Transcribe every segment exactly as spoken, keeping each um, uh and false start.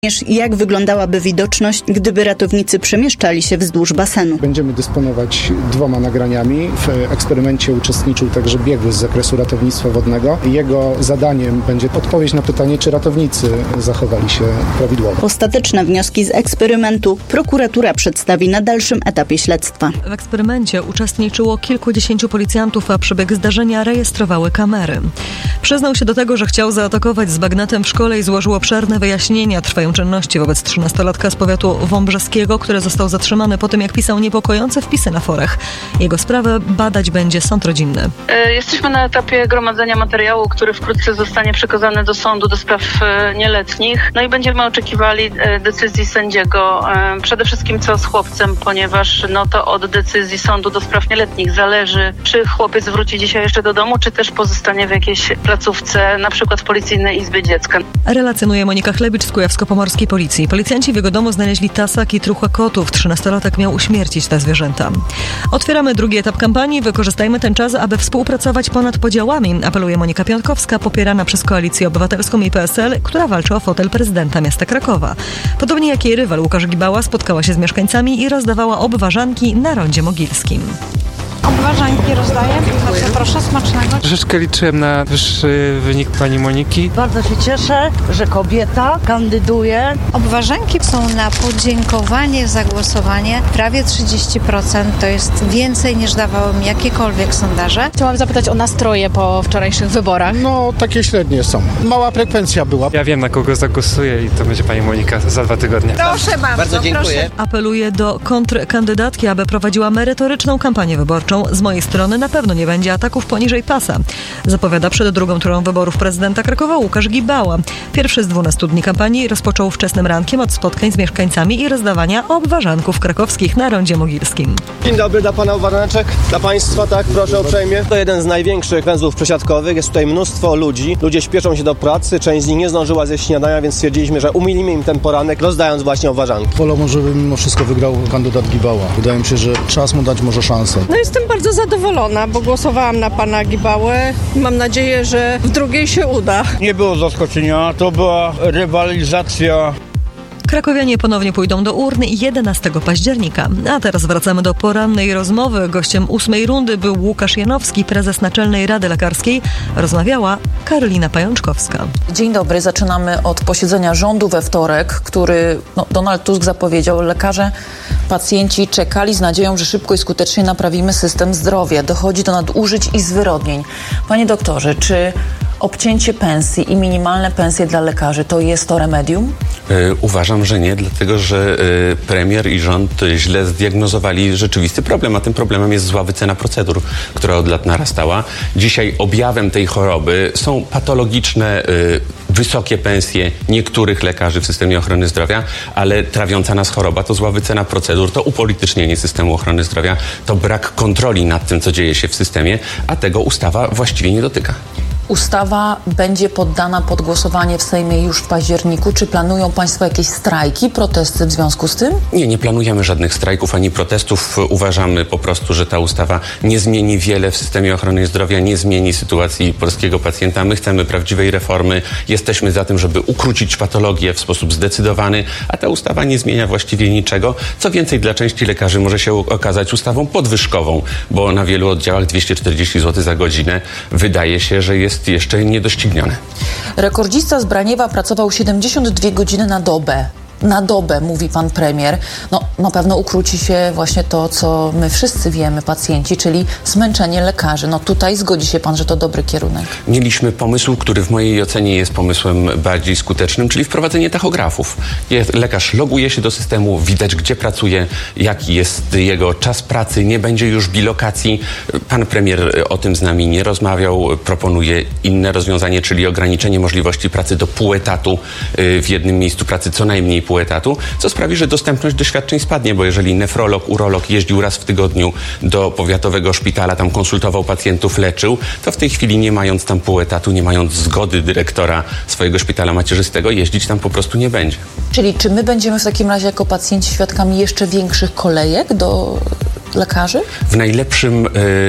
Jak wyglądałaby widoczność, gdyby ratownicy przemieszczali się wzdłuż basenu? Będziemy dysponować dwoma nagraniami. W eksperymencie uczestniczył także biegły z zakresu ratownictwa wodnego. Jego zadaniem będzie odpowiedź na pytanie, czy ratownicy zachowali się prawidłowo. Ostateczne wnioski z eksperymentu prokuratura przedstawi na dalszym etapie śledztwa. W eksperymencie uczestniczyło kilkudziesięciu policjantów, a przebieg zdarzenia rejestrowały kamery. Przyznał się do tego, że chciał zaatakować z bagnetem w szkole i złożył obszerne wyjaśnienia. Trwają czynności wobec trzynastolatka z powiatu wąbrzeskiego, który został zatrzymany po tym, jak pisał niepokojące wpisy na forach. Jego sprawę badać będzie sąd rodzinny. Jesteśmy na etapie gromadzenia materiału, który wkrótce zostanie przekazany do sądu do spraw nieletnich. No i będziemy oczekiwali decyzji sędziego. Przede wszystkim co z chłopcem, ponieważ no to od decyzji sądu do spraw nieletnich zależy, czy chłopiec wróci dzisiaj jeszcze do domu, czy też pozostanie w jakiejś placówce, na przykład w Policyjnej Izbie Dziecka. Relacjonuje Monika Chlebicz z Kujawsko-Pomorskiej Policji. Policjanci w jego domu znaleźli tasak i truchła kotów. Trzynastolatek miał uśmiercić te zwierzęta. Otwieramy drugi etap kampanii. Wykorzystajmy ten czas, aby współpracować ponad podziałami, apeluje Monika Piątkowska, popierana przez Koalicję Obywatelską i P S L, która walczy o fotel prezydenta miasta Krakowa. Podobnie jak jej rywal Łukasz Gibała spotkała się z mieszkańcami i rozdawała obwarzanki na rondzie mogilskim. Obwarzanki rozdaję. Bardzo proszę, smacznego. Troszeczkę liczyłem na wyższy wynik pani Moniki. Bardzo się cieszę, że kobieta kandyduje. Obwarzanki są na podziękowanie za głosowanie. Prawie trzydzieści procent to jest więcej niż dawały mi jakiekolwiek sondaże. Chciałam zapytać o nastroje po wczorajszych wyborach. No, takie średnie są. Mała frekwencja była. Ja wiem, na kogo zagłosuję i to będzie pani Monika za dwa tygodnie. Proszę bardzo, bardzo dziękuję. Proszę. Apeluje do kontrkandydatki, aby prowadziła merytoryczną kampanię wyborczą. Z mojej strony na pewno nie będzie ataków poniżej pasa. Zapowiada przed drugą turą wyborów prezydenta Krakowa Łukasz Gibała. Pierwszy z dwunastu dni kampanii rozpoczął wczesnym rankiem od spotkań z mieszkańcami i rozdawania obwarzanków krakowskich na rondzie mogilskim. Dzień dobry, dla pana obwarzaneczek, dla państwa, tak, proszę uprzejmie. To jeden z największych węzłów przesiadkowych, jest tutaj mnóstwo ludzi. Ludzie śpieszą się do pracy, część z nich nie zdążyła zjeść śniadania, więc stwierdziliśmy, że umilimy im ten poranek, rozdając właśnie obwarzanki. Wolę, żeby mimo wszystko wygrał kandydat Gibała. Wydaje mi się, że czas mu dać może szansę. No jestem bardzo zadowolona, bo głosowałam na pana Gibałę. Mam nadzieję, że w drugiej się uda. Nie było zaskoczenia, to była rywalizacja. Krakowianie ponownie pójdą do urny jedenastego października. A teraz wracamy do porannej rozmowy. Gościem ósmej rundy był Łukasz Janowski, prezes Naczelnej Rady Lekarskiej. Rozmawiała Karolina Pajączkowska. Dzień dobry. Zaczynamy od posiedzenia rządu we wtorek, który no, Donald Tusk zapowiedział. Lekarze, pacjenci czekali z nadzieją, że szybko i skutecznie naprawimy system zdrowia. Dochodzi do nadużyć i zwyrodnień. Panie doktorze, czy obcięcie pensji i minimalne pensje dla lekarzy to jest to remedium? Yy, uważam, że nie, dlatego że yy, premier i rząd źle zdiagnozowali rzeczywisty problem, a tym problemem jest zła wycena procedur, która od lat narastała. Dzisiaj objawem tej choroby są patologiczne, yy, wysokie pensje niektórych lekarzy w systemie ochrony zdrowia, ale trawiąca nas choroba to zła wycena procedur, to upolitycznienie systemu ochrony zdrowia, to brak kontroli nad tym, co dzieje się w systemie, a tego ustawa właściwie nie dotyka. Ustawa będzie poddana pod głosowanie w Sejmie już w październiku. Czy planują państwo jakieś strajki, protesty w związku z tym? Nie, nie planujemy żadnych strajków ani protestów. Uważamy po prostu, że ta ustawa nie zmieni wiele w systemie ochrony zdrowia, nie zmieni sytuacji polskiego pacjenta. My chcemy prawdziwej reformy. Jesteśmy za tym, żeby ukrócić patologię w sposób zdecydowany, a ta ustawa nie zmienia właściwie niczego. Co więcej, dla części lekarzy może się okazać ustawą podwyżkową, bo na wielu oddziałach dwieście czterdzieści złotych za godzinę wydaje się, że jest jeszcze niedoścignione. Rekordzista z Braniewa pracował siedemdziesiąt dwie godziny na dobę. Na dobę, mówi pan premier. No, na pewno ukróci się właśnie to, co my wszyscy wiemy, pacjenci, czyli zmęczenie lekarzy. No tutaj zgodzi się pan, że to dobry kierunek. Mieliśmy pomysł, który w mojej ocenie jest pomysłem bardziej skutecznym, czyli wprowadzenie tachografów. Lekarz loguje się do systemu, widać gdzie pracuje, jaki jest jego czas pracy, nie będzie już bilokacji. Pan premier o tym z nami nie rozmawiał, proponuje inne rozwiązanie, czyli ograniczenie możliwości pracy do pół etatu w jednym miejscu pracy, co najmniej pół etatu, co sprawi, że dostępność do świadczeń spadnie, bo jeżeli nefrolog, urolog jeździł raz w tygodniu do powiatowego szpitala, tam konsultował pacjentów, leczył, to w tej chwili nie mając tam pół etatu, nie mając zgody dyrektora swojego szpitala macierzystego, jeździć tam po prostu nie będzie. Czyli czy my będziemy w takim razie jako pacjenci świadkami jeszcze większych kolejek do lekarzy? W najlepszym y,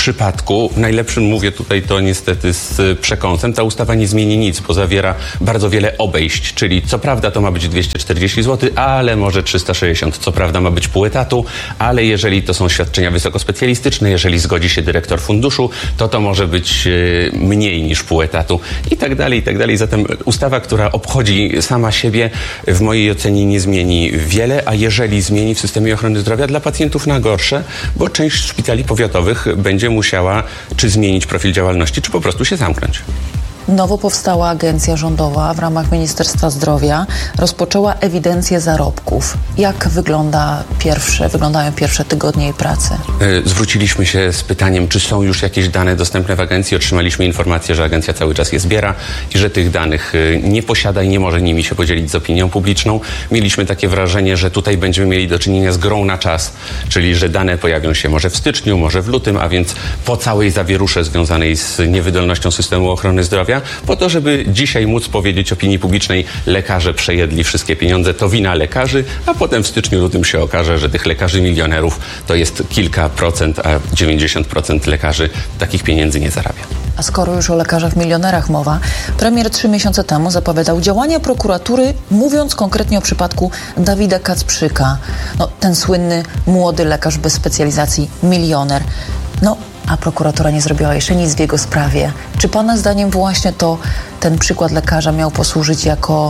przypadku, w najlepszym mówię tutaj to niestety z przekąsem, ta ustawa nie zmieni nic, bo zawiera bardzo wiele obejść, czyli co prawda to ma być dwieście czterdzieści złotych, ale może trzysta sześćdziesiąt, co prawda ma być pół etatu, ale jeżeli to są świadczenia wysokospecjalistyczne, jeżeli zgodzi się dyrektor funduszu, to to może być mniej niż pół etatu i tak dalej, i tak dalej. Zatem ustawa, która obchodzi sama siebie, w mojej ocenie nie zmieni wiele, a jeżeli zmieni w systemie ochrony zdrowia dla pacjentów na gorsze, bo część szpitali powiatowych będzie musiała czy zmienić profil działalności, czy po prostu się zamknąć. Nowo powstała agencja rządowa w ramach Ministerstwa Zdrowia rozpoczęła ewidencję zarobków. Jak wygląda pierwsze, wyglądają pierwsze tygodnie jej pracy? Zwróciliśmy się z pytaniem, czy są już jakieś dane dostępne w agencji. Otrzymaliśmy informację, że agencja cały czas je zbiera i że tych danych nie posiada i nie może nimi się podzielić z opinią publiczną. Mieliśmy takie wrażenie, że tutaj będziemy mieli do czynienia z grą na czas, czyli że dane pojawią się może w styczniu, może w lutym, a więc po całej zawierusze związanej z niewydolnością systemu ochrony zdrowia, po to, żeby dzisiaj móc powiedzieć opinii publicznej, lekarze przejedli wszystkie pieniądze, to wina lekarzy, a potem w styczniu, lutym się okaże, że tych lekarzy milionerów to jest kilka procent, a dziewięćdziesiąt procent lekarzy takich pieniędzy nie zarabia. A skoro już o lekarzach milionerach mowa, premier trzy miesiące temu zapowiadał działania prokuratury, mówiąc konkretnie o przypadku Dawida Kacprzyka. No, ten słynny młody lekarz bez specjalizacji, milioner. No, a prokuratura nie zrobiła jeszcze nic w jego sprawie. Czy pana zdaniem właśnie to ten przykład lekarza miał posłużyć jako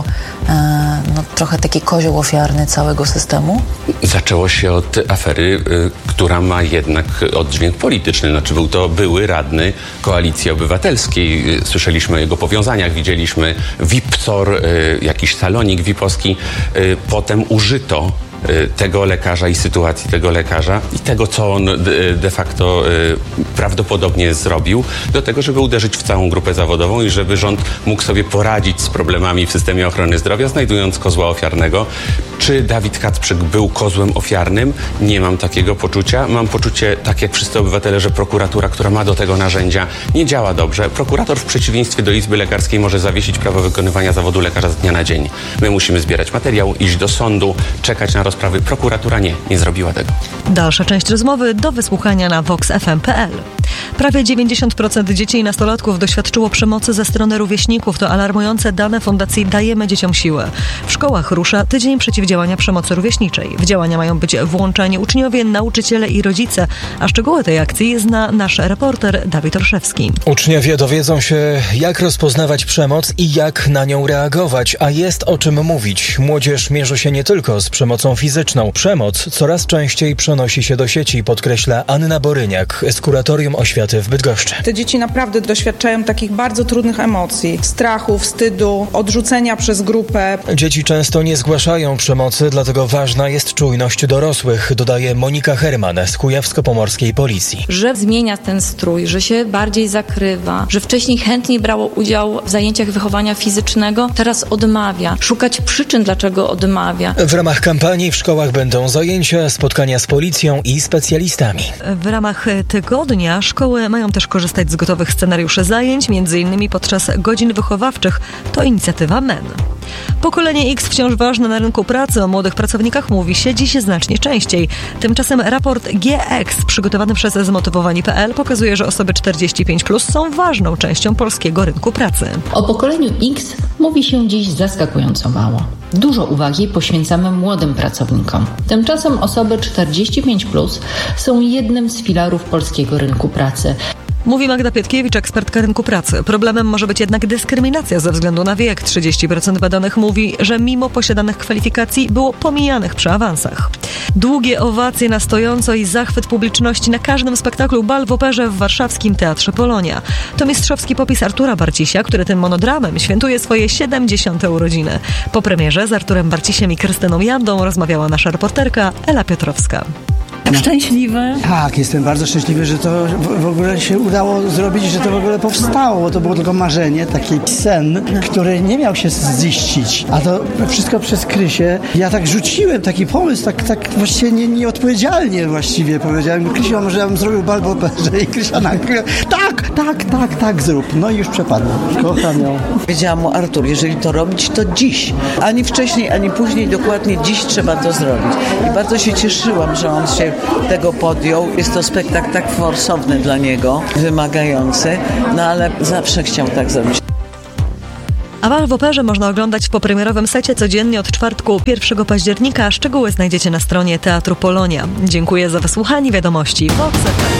e, no, trochę taki kozioł ofiarny całego systemu? Zaczęło się od afery, y, która ma jednak oddźwięk polityczny. Znaczy był to były radny Koalicji Obywatelskiej. Słyszeliśmy o jego powiązaniach, widzieliśmy Vipcor, y, jakiś salonik vipowski. Y, potem użyto tego lekarza i sytuacji tego lekarza i tego, co on de facto prawdopodobnie zrobił, do tego, żeby uderzyć w całą grupę zawodową i żeby rząd mógł sobie poradzić z problemami w systemie ochrony zdrowia, znajdując kozła ofiarnego. Czy Dawid Kacprzyk był kozłem ofiarnym? Nie mam takiego poczucia. Mam poczucie, tak jak wszyscy obywatele, że prokuratura, która ma do tego narzędzia, nie działa dobrze. Prokurator w przeciwieństwie do Izby Lekarskiej może zawiesić prawo wykonywania zawodu lekarza z dnia na dzień. My musimy zbierać materiał, iść do sądu, czekać na rozprawy. Prokuratura nie, nie zrobiła tego. Dalsza część rozmowy do wysłuchania na vox f m kropka p l. Prawie dziewięćdziesiąt procent dzieci i nastolatków doświadczyło przemocy ze strony rówieśników. To alarmujące dane Fundacji Dajemy Dzieciom Siłę. W szkołach rusza tydzień przeciwdziałania przemocy rówieśniczej. W działania mają być włączani uczniowie, nauczyciele i rodzice. A szczegóły tej akcji zna nasz reporter Dawid Orszewski. Uczniowie dowiedzą się, jak rozpoznawać przemoc i jak na nią reagować, a jest o czym mówić. Młodzież mierzy się nie tylko z przemocą fizyczną. Przemoc coraz częściej przenosi się do sieci, podkreśla Anna Boryniak z Kuratorium Oświaty w Bydgoszczy. Te dzieci naprawdę doświadczają takich bardzo trudnych emocji. Strachu, wstydu, odrzucenia przez grupę. Dzieci często nie zgłaszają przemocy, dlatego ważna jest czujność dorosłych, dodaje Monika Herman z kujawsko-pomorskiej policji. Że zmienia ten strój, że się bardziej zakrywa, że wcześniej chętnie brało udział w zajęciach wychowania fizycznego, teraz odmawia. Szukać przyczyn, dlaczego odmawia. W ramach kampanii w szkołach będą zajęcia, spotkania z policją i specjalistami. W ramach tygodnia szkoły mają też korzystać z gotowych scenariuszy zajęć, między innymi podczas godzin wychowawczych. To inicjatywa M E N. Pokolenie X wciąż ważne na rynku pracy. O młodych pracownikach mówi się dziś znacznie częściej. Tymczasem raport G X przygotowany przez zmotywowani kropka p l pokazuje, że osoby czterdzieści pięć plus są ważną częścią polskiego rynku pracy. O pokoleniu X mówi się dziś zaskakująco mało. Dużo uwagi poświęcamy młodym pracownikom. Tymczasem osoby czterdzieści pięć plus są jednym z filarów polskiego rynku pracy. Mówi Magda Pietkiewicz, ekspertka rynku pracy. Problemem może być jednak dyskryminacja ze względu na wiek. trzydzieści procent badanych mówi, że mimo posiadanych kwalifikacji było pomijanych przy awansach. Długie owacje na stojąco i zachwyt publiczności na każdym spektaklu Bal w Operze w warszawskim Teatrze Polonia. To mistrzowski popis Artura Barcisia, który tym monodramem świętuje swoje siedemdziesiąte urodziny. Po premierze z Arturem Barcisiem i Krystyną Jandą rozmawiała nasza reporterka Ela Piotrowska. Szczęśliwy? Tak, jestem bardzo szczęśliwy, że to w ogóle się udało zrobić, że to w ogóle powstało, bo to było tylko marzenie, taki sen, który nie miał się ziścić, a to wszystko przez Krysię. Ja tak rzuciłem taki pomysł, tak, tak właściwie nie, nieodpowiedzialnie właściwie powiedziałem, Krysia, może ja bym zrobił bal w Operze i Krysia nagle, tak, tak, tak, tak zrób. No i już przepadło. Kocham ją. Powiedziałam mu, Artur, jeżeli to robić, to dziś. Ani wcześniej, ani później, dokładnie dziś trzeba to zrobić. I bardzo się cieszyłam, że on się tego podjął. Jest to spektakl tak forsowny dla niego, wymagający, no ale zawsze chciał tak zrobić. A bal w Operze można oglądać w popremierowym secie codziennie od czwartku pierwszego października. Szczegóły znajdziecie na stronie Teatru Polonia. Dziękuję za wysłuchanie wiadomości. Vox F M.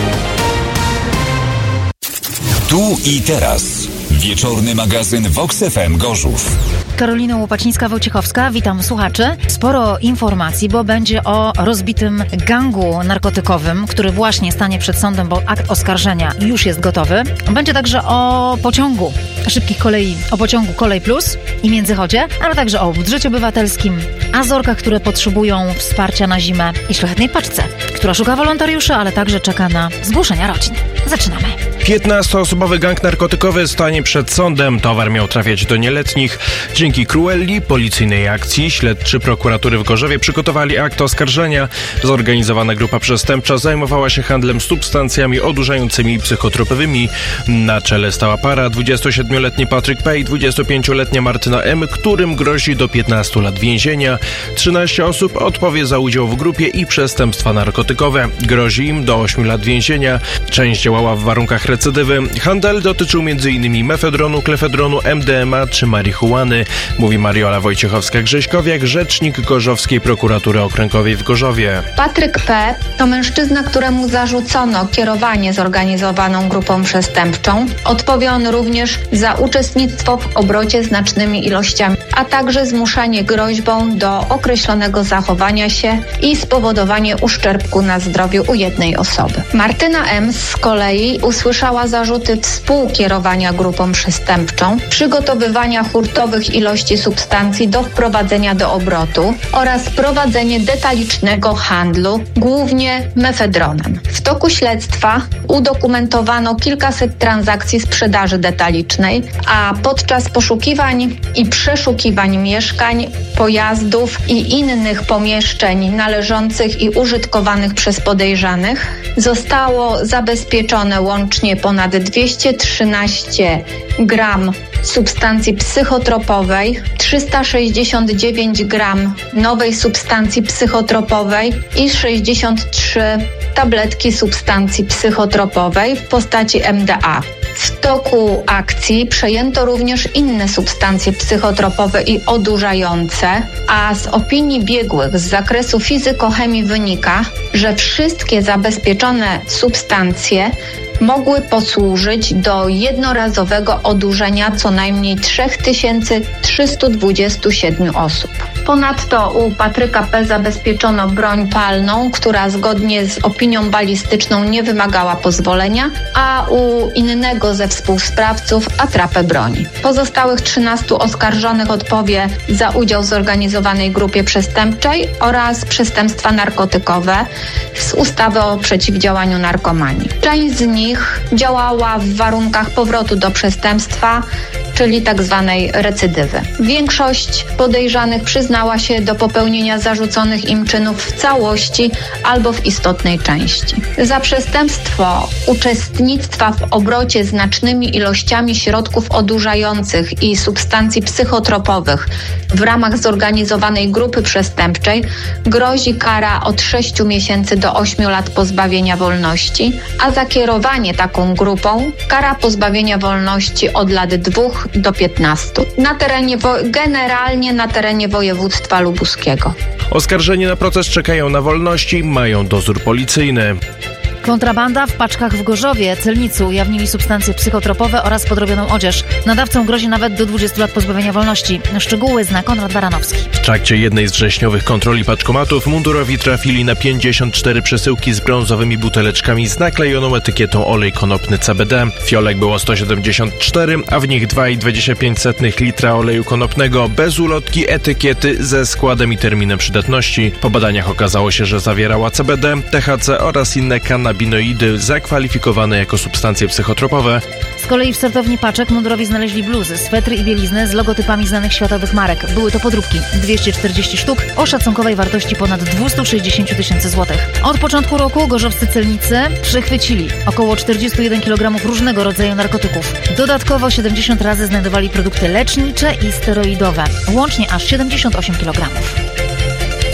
Tu i teraz. Wieczorny magazyn Vox F M Gorzów. Karolina Łopacińska-Wojciechowska, witam słuchaczy. Sporo informacji, bo będzie o rozbitym gangu narkotykowym, który właśnie stanie przed sądem, bo akt oskarżenia już jest gotowy. Będzie także o pociągu szybkich kolei, o pociągu Kolej Plus i Międzychodzie, ale także o budżecie obywatelskim, Azorkach, które potrzebują wsparcia na zimę i Szlachetnej Paczce, która szuka wolontariuszy, ale także czeka na zgłoszenia rodzin. Zaczynamy. piętnastoosobowy gang narkotykowy stanie przed sądem. Towar miał trafiać do nieletnich. Dzięki Cruelli, policyjnej akcji, śledczy prokuratury w Gorzowie przygotowali akt oskarżenia. Zorganizowana grupa przestępcza zajmowała się handlem substancjami odurzającymi i psychotropowymi. Na czele stała para dwudziestosiedmioletni Patryk P. i dwudziestopięcioletnia Martyna M., którym grozi do piętnastu lat więzienia. trzynaście osób odpowie za udział w grupie i przestępstwa narkotykowe. Grozi im do ośmiu lat więzienia. Część działała w warunkach recydywy. Handel dotyczył m.in. mefedronu, klefedronu, M D M A czy marihuany, mówi Mariola Wojciechowska-Grześkowiak, rzecznik Gorzowskiej Prokuratury Okręgowej w Gorzowie. Patryk P. to mężczyzna, któremu zarzucono kierowanie zorganizowaną grupą przestępczą. Odpowie on również za uczestnictwo w obrocie znacznymi ilościami, a także zmuszanie groźbą do określonego zachowania się i spowodowanie uszczerbku na zdrowiu u jednej osoby. Martyna M. z kolei usłyszała zarzuty współkierowania grupą przestępczą, przygotowywania hurtowych ilości substancji do wprowadzenia do obrotu oraz prowadzenie detalicznego handlu, głównie mefedronem. W toku śledztwa udokumentowano kilkaset transakcji sprzedaży detalicznej, a podczas poszukiwań i przeszukiwań mieszkań, pojazdów i innych pomieszczeń należących i użytkowanych przez podejrzanych zostało zabezpieczone łącznie ponad dwieście trzynaście gram substancji psychotropowej, trzysta sześćdziesiąt dziewięć gram nowej substancji psychotropowej i sześćdziesiąt trzy tabletki substancji psychotropowej w postaci M D A. W toku akcji przejęto również inne substancje psychotropowe i odurzające, a z opinii biegłych z zakresu fizykochemii wynika, że wszystkie zabezpieczone substancje mogły posłużyć do jednorazowego odurzenia co najmniej trzy tysiące trzysta dwadzieścia siedem osób. Ponadto u Patryka P. zabezpieczono broń palną, która zgodnie z opinią balistyczną nie wymagała pozwolenia, a u innego ze współsprawców atrapę broni. Pozostałych trzynastu oskarżonych odpowie za udział w zorganizowanej grupie przestępczej oraz przestępstwa narkotykowe z ustawy o przeciwdziałaniu narkomanii. Część z nich działała w warunkach powrotu do przestępstwa, czyli tak zwanej recydywy. Większość podejrzanych przyznała się do popełnienia zarzuconych im czynów w całości albo w istotnej części. Za przestępstwo uczestnictwa w obrocie znacznymi ilościami środków odurzających i substancji psychotropowych w ramach zorganizowanej grupy przestępczej grozi kara od sześciu miesięcy do ośmiu lat pozbawienia wolności, a za kierowanie taką grupą kara pozbawienia wolności od lat dwóch do piętnastu. Na terenie, generalnie na terenie województwa lubuskiego. Oskarżeni na proces czekają na wolności, mają dozór policyjny. Kontrabanda w paczkach w Gorzowie. Celnicy ujawnili substancje psychotropowe oraz podrobioną odzież. Nadawcom grozi nawet do dwudziestu lat pozbawienia wolności. Szczegóły zna Konrad Baranowski. W trakcie jednej z wrześniowych kontroli paczkomatów mundurowi trafili na pięćdziesiąt cztery przesyłki z brązowymi buteleczkami z naklejoną etykietą olej konopny C B D. Fiolek było sto siedemdziesiąt cztery, a w nich dwa i dwadzieścia pięć sotnych litra oleju konopnego bez ulotki, etykiety ze składem i terminem przydatności. Po badaniach okazało się, że zawierała C B D, T H C oraz inne kanabinoidy zakwalifikowane jako substancje psychotropowe. Z kolei w sortowni paczek mundurowi znaleźli bluzy, swetry i bielizny z logotypami znanych światowych marek. Były to podróbki, dwieście czterdzieści sztuk o szacunkowej wartości ponad dwieście sześćdziesiąt tysięcy złotych. Od początku roku gorzowscy celnicy przechwycili około czterdzieści jeden kilogramów różnego rodzaju narkotyków. Dodatkowo siedemdziesiąt razy znajdowali produkty lecznicze i steroidowe. Łącznie aż siedemdziesiąt osiem kilogramów.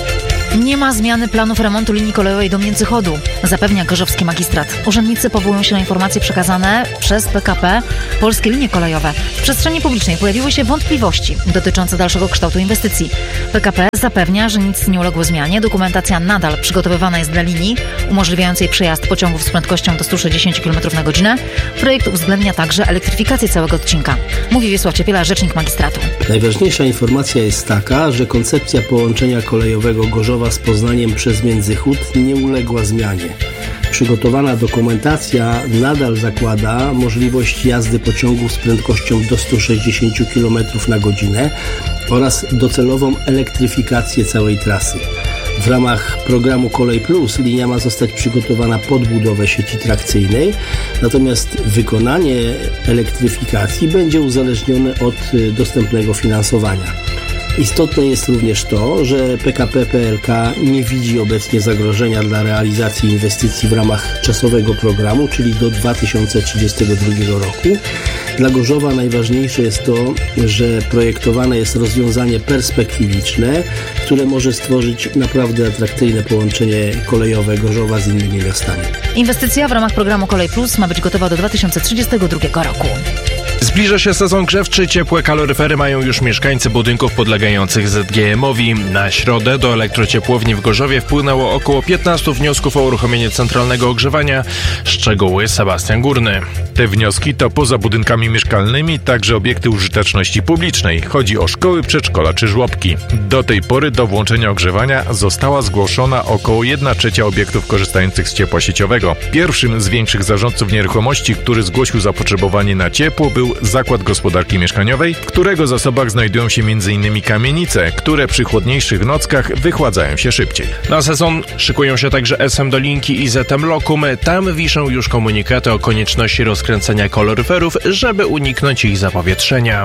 Nie ma zmiany planów remontu linii kolejowej do Międzychodu, zapewnia gorzowski magistrat. Urzędnicy powołują się na informacje przekazane przez P K P Polskie Linie Kolejowe. W przestrzeni publicznej pojawiły się wątpliwości dotyczące dalszego kształtu inwestycji. P K P zapewnia, że nic nie uległo zmianie. Dokumentacja nadal przygotowywana jest dla linii umożliwiającej przejazd pociągów z prędkością do sto sześćdziesiąt kilometrów na godzinę. Projekt uwzględnia także elektryfikację całego odcinka. Mówi Wiesław Ciepiela, rzecznik magistratu. Najważniejsza informacja jest taka, że koncepcja połączenia kolejowego Gorzowa z Poznaniem przez Międzychód nie uległa zmianie. Przygotowana dokumentacja nadal zakłada możliwość jazdy pociągów z prędkością do sto sześćdziesiąt kilometrów na godzinę oraz docelową elektryfikację całej trasy. W ramach programu Kolej Plus linia ma zostać przygotowana pod budowę sieci trakcyjnej, natomiast wykonanie elektryfikacji będzie uzależnione od dostępnego finansowania. Istotne jest również to, że P K P P L K nie widzi obecnie zagrożenia dla realizacji inwestycji w ramach czasowego programu, czyli do dwa tysiące trzydziestego drugiego roku. Dla Gorzowa najważniejsze jest to, że projektowane jest rozwiązanie perspektywiczne, które może stworzyć naprawdę atrakcyjne połączenie kolejowe Gorzowa z innymi miastami. Inwestycja w ramach programu Kolej Plus ma być gotowa do dwa tysiące trzydziestego drugiego roku. Zbliża się sezon grzewczy, ciepłe kaloryfery mają już mieszkańcy budynków podlegających Z G M-owi. Na środę do elektrociepłowni w Gorzowie wpłynęło około piętnastu wniosków o uruchomienie centralnego ogrzewania. Szczegóły Sebastian Górny. Te wnioski to poza budynkami mieszkalnymi także obiekty użyteczności publicznej. Chodzi o szkoły, przedszkola czy żłobki. Do tej pory do włączenia ogrzewania została zgłoszona około jedna trzecia obiektów korzystających z ciepła sieciowego. Pierwszym z większych zarządców nieruchomości, który zgłosił zapotrzebowanie na ciepło, był Zakład Gospodarki Mieszkaniowej, w którego zasobach znajdują się między innymi kamienice, które przy chłodniejszych nockach wychładzają się szybciej. Na sezon szykują się także S M Dolinki i Z M Lokum. Tam wiszą już komunikaty o konieczności rozkręcenia kaloryferów, żeby uniknąć ich zapowietrzenia.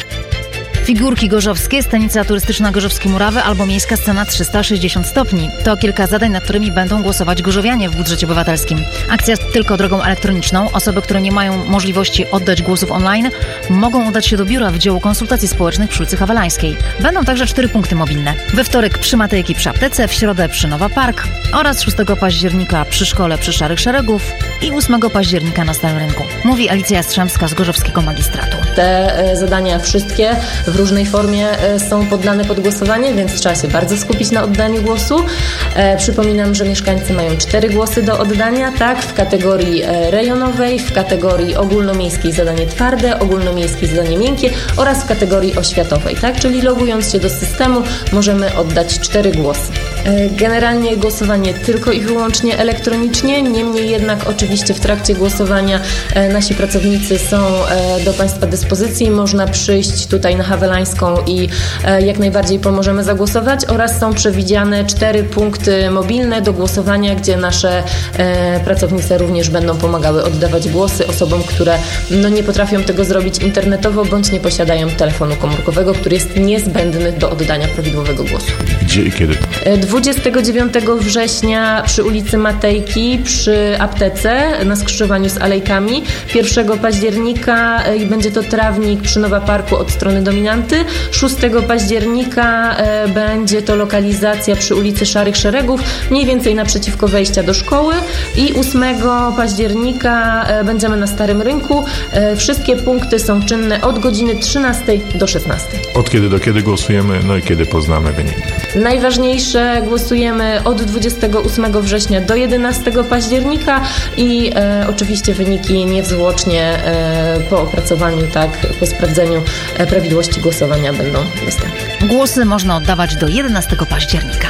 Figurki gorzowskie, stanica turystyczna Gorzowskie Murawy albo miejska scena trzysta sześćdziesiąt stopni. To kilka zadań, nad którymi będą głosować gorzowianie w budżecie obywatelskim. Akcja tylko drogą elektroniczną. Osoby, które nie mają możliwości oddać głosów online, mogą udać się do biura Wydziału Konsultacji Społecznych przy ulicy Hawelańskiej. Będą także cztery punkty mobilne. We wtorek przy Matejki przy aptece, w środę przy Nowa Park oraz szóstego października przy szkole przy Szarych Szeregów i ósmego października na Starym Rynku. Mówi Alicja Jastrzębska z Gorzowskiego Magistratu. Te e, zadania wszystkie w różnej formie są poddane pod głosowanie, więc trzeba się bardzo skupić na oddaniu głosu. E, przypominam, że mieszkańcy mają cztery głosy do oddania, tak, w kategorii rejonowej, w kategorii ogólnomiejskiej zadanie twarde, ogólnomiejskiej zadanie miękkie oraz w kategorii oświatowej, tak, czyli logując się do systemu możemy oddać cztery głosy. E, generalnie głosowanie tylko i wyłącznie elektronicznie, niemniej jednak oczywiście w trakcie głosowania e, nasi pracownicy są e, do Państwa dyspozycji, można przyjść tutaj na Hawelańską i jak najbardziej pomożemy zagłosować oraz są przewidziane cztery punkty mobilne do głosowania, gdzie nasze e, pracownice również będą pomagały oddawać głosy osobom, które no, nie potrafią tego zrobić internetowo bądź nie posiadają telefonu komórkowego, który jest niezbędny do oddania prawidłowego głosu. Gdzie i kiedy? dwudziestego dziewiątego września przy ulicy Matejki, przy aptece na skrzyżowaniu z Alejkami. pierwszego października e, będzie to trawnik przy Nowa Parku od strony dominanty. szóstego października e, będzie to lokalizacja przy ulicy Szarych Szeregów, mniej więcej naprzeciwko wejścia do szkoły i ósmego października e, będziemy na Starym Rynku. E, wszystkie punkty są czynne od godziny trzynastej do szesnastej. Od kiedy do kiedy głosujemy, no i kiedy poznamy wyniki? Najważniejsze głosujemy od dwudziestego ósmego września do jedenastego października i e, oczywiście wyniki niezwłocznie e, po opracowaniu, tak, po sprawdzeniu e, prawidłowości głosowania będą dostępne. Głosy można oddawać do jedenastego października.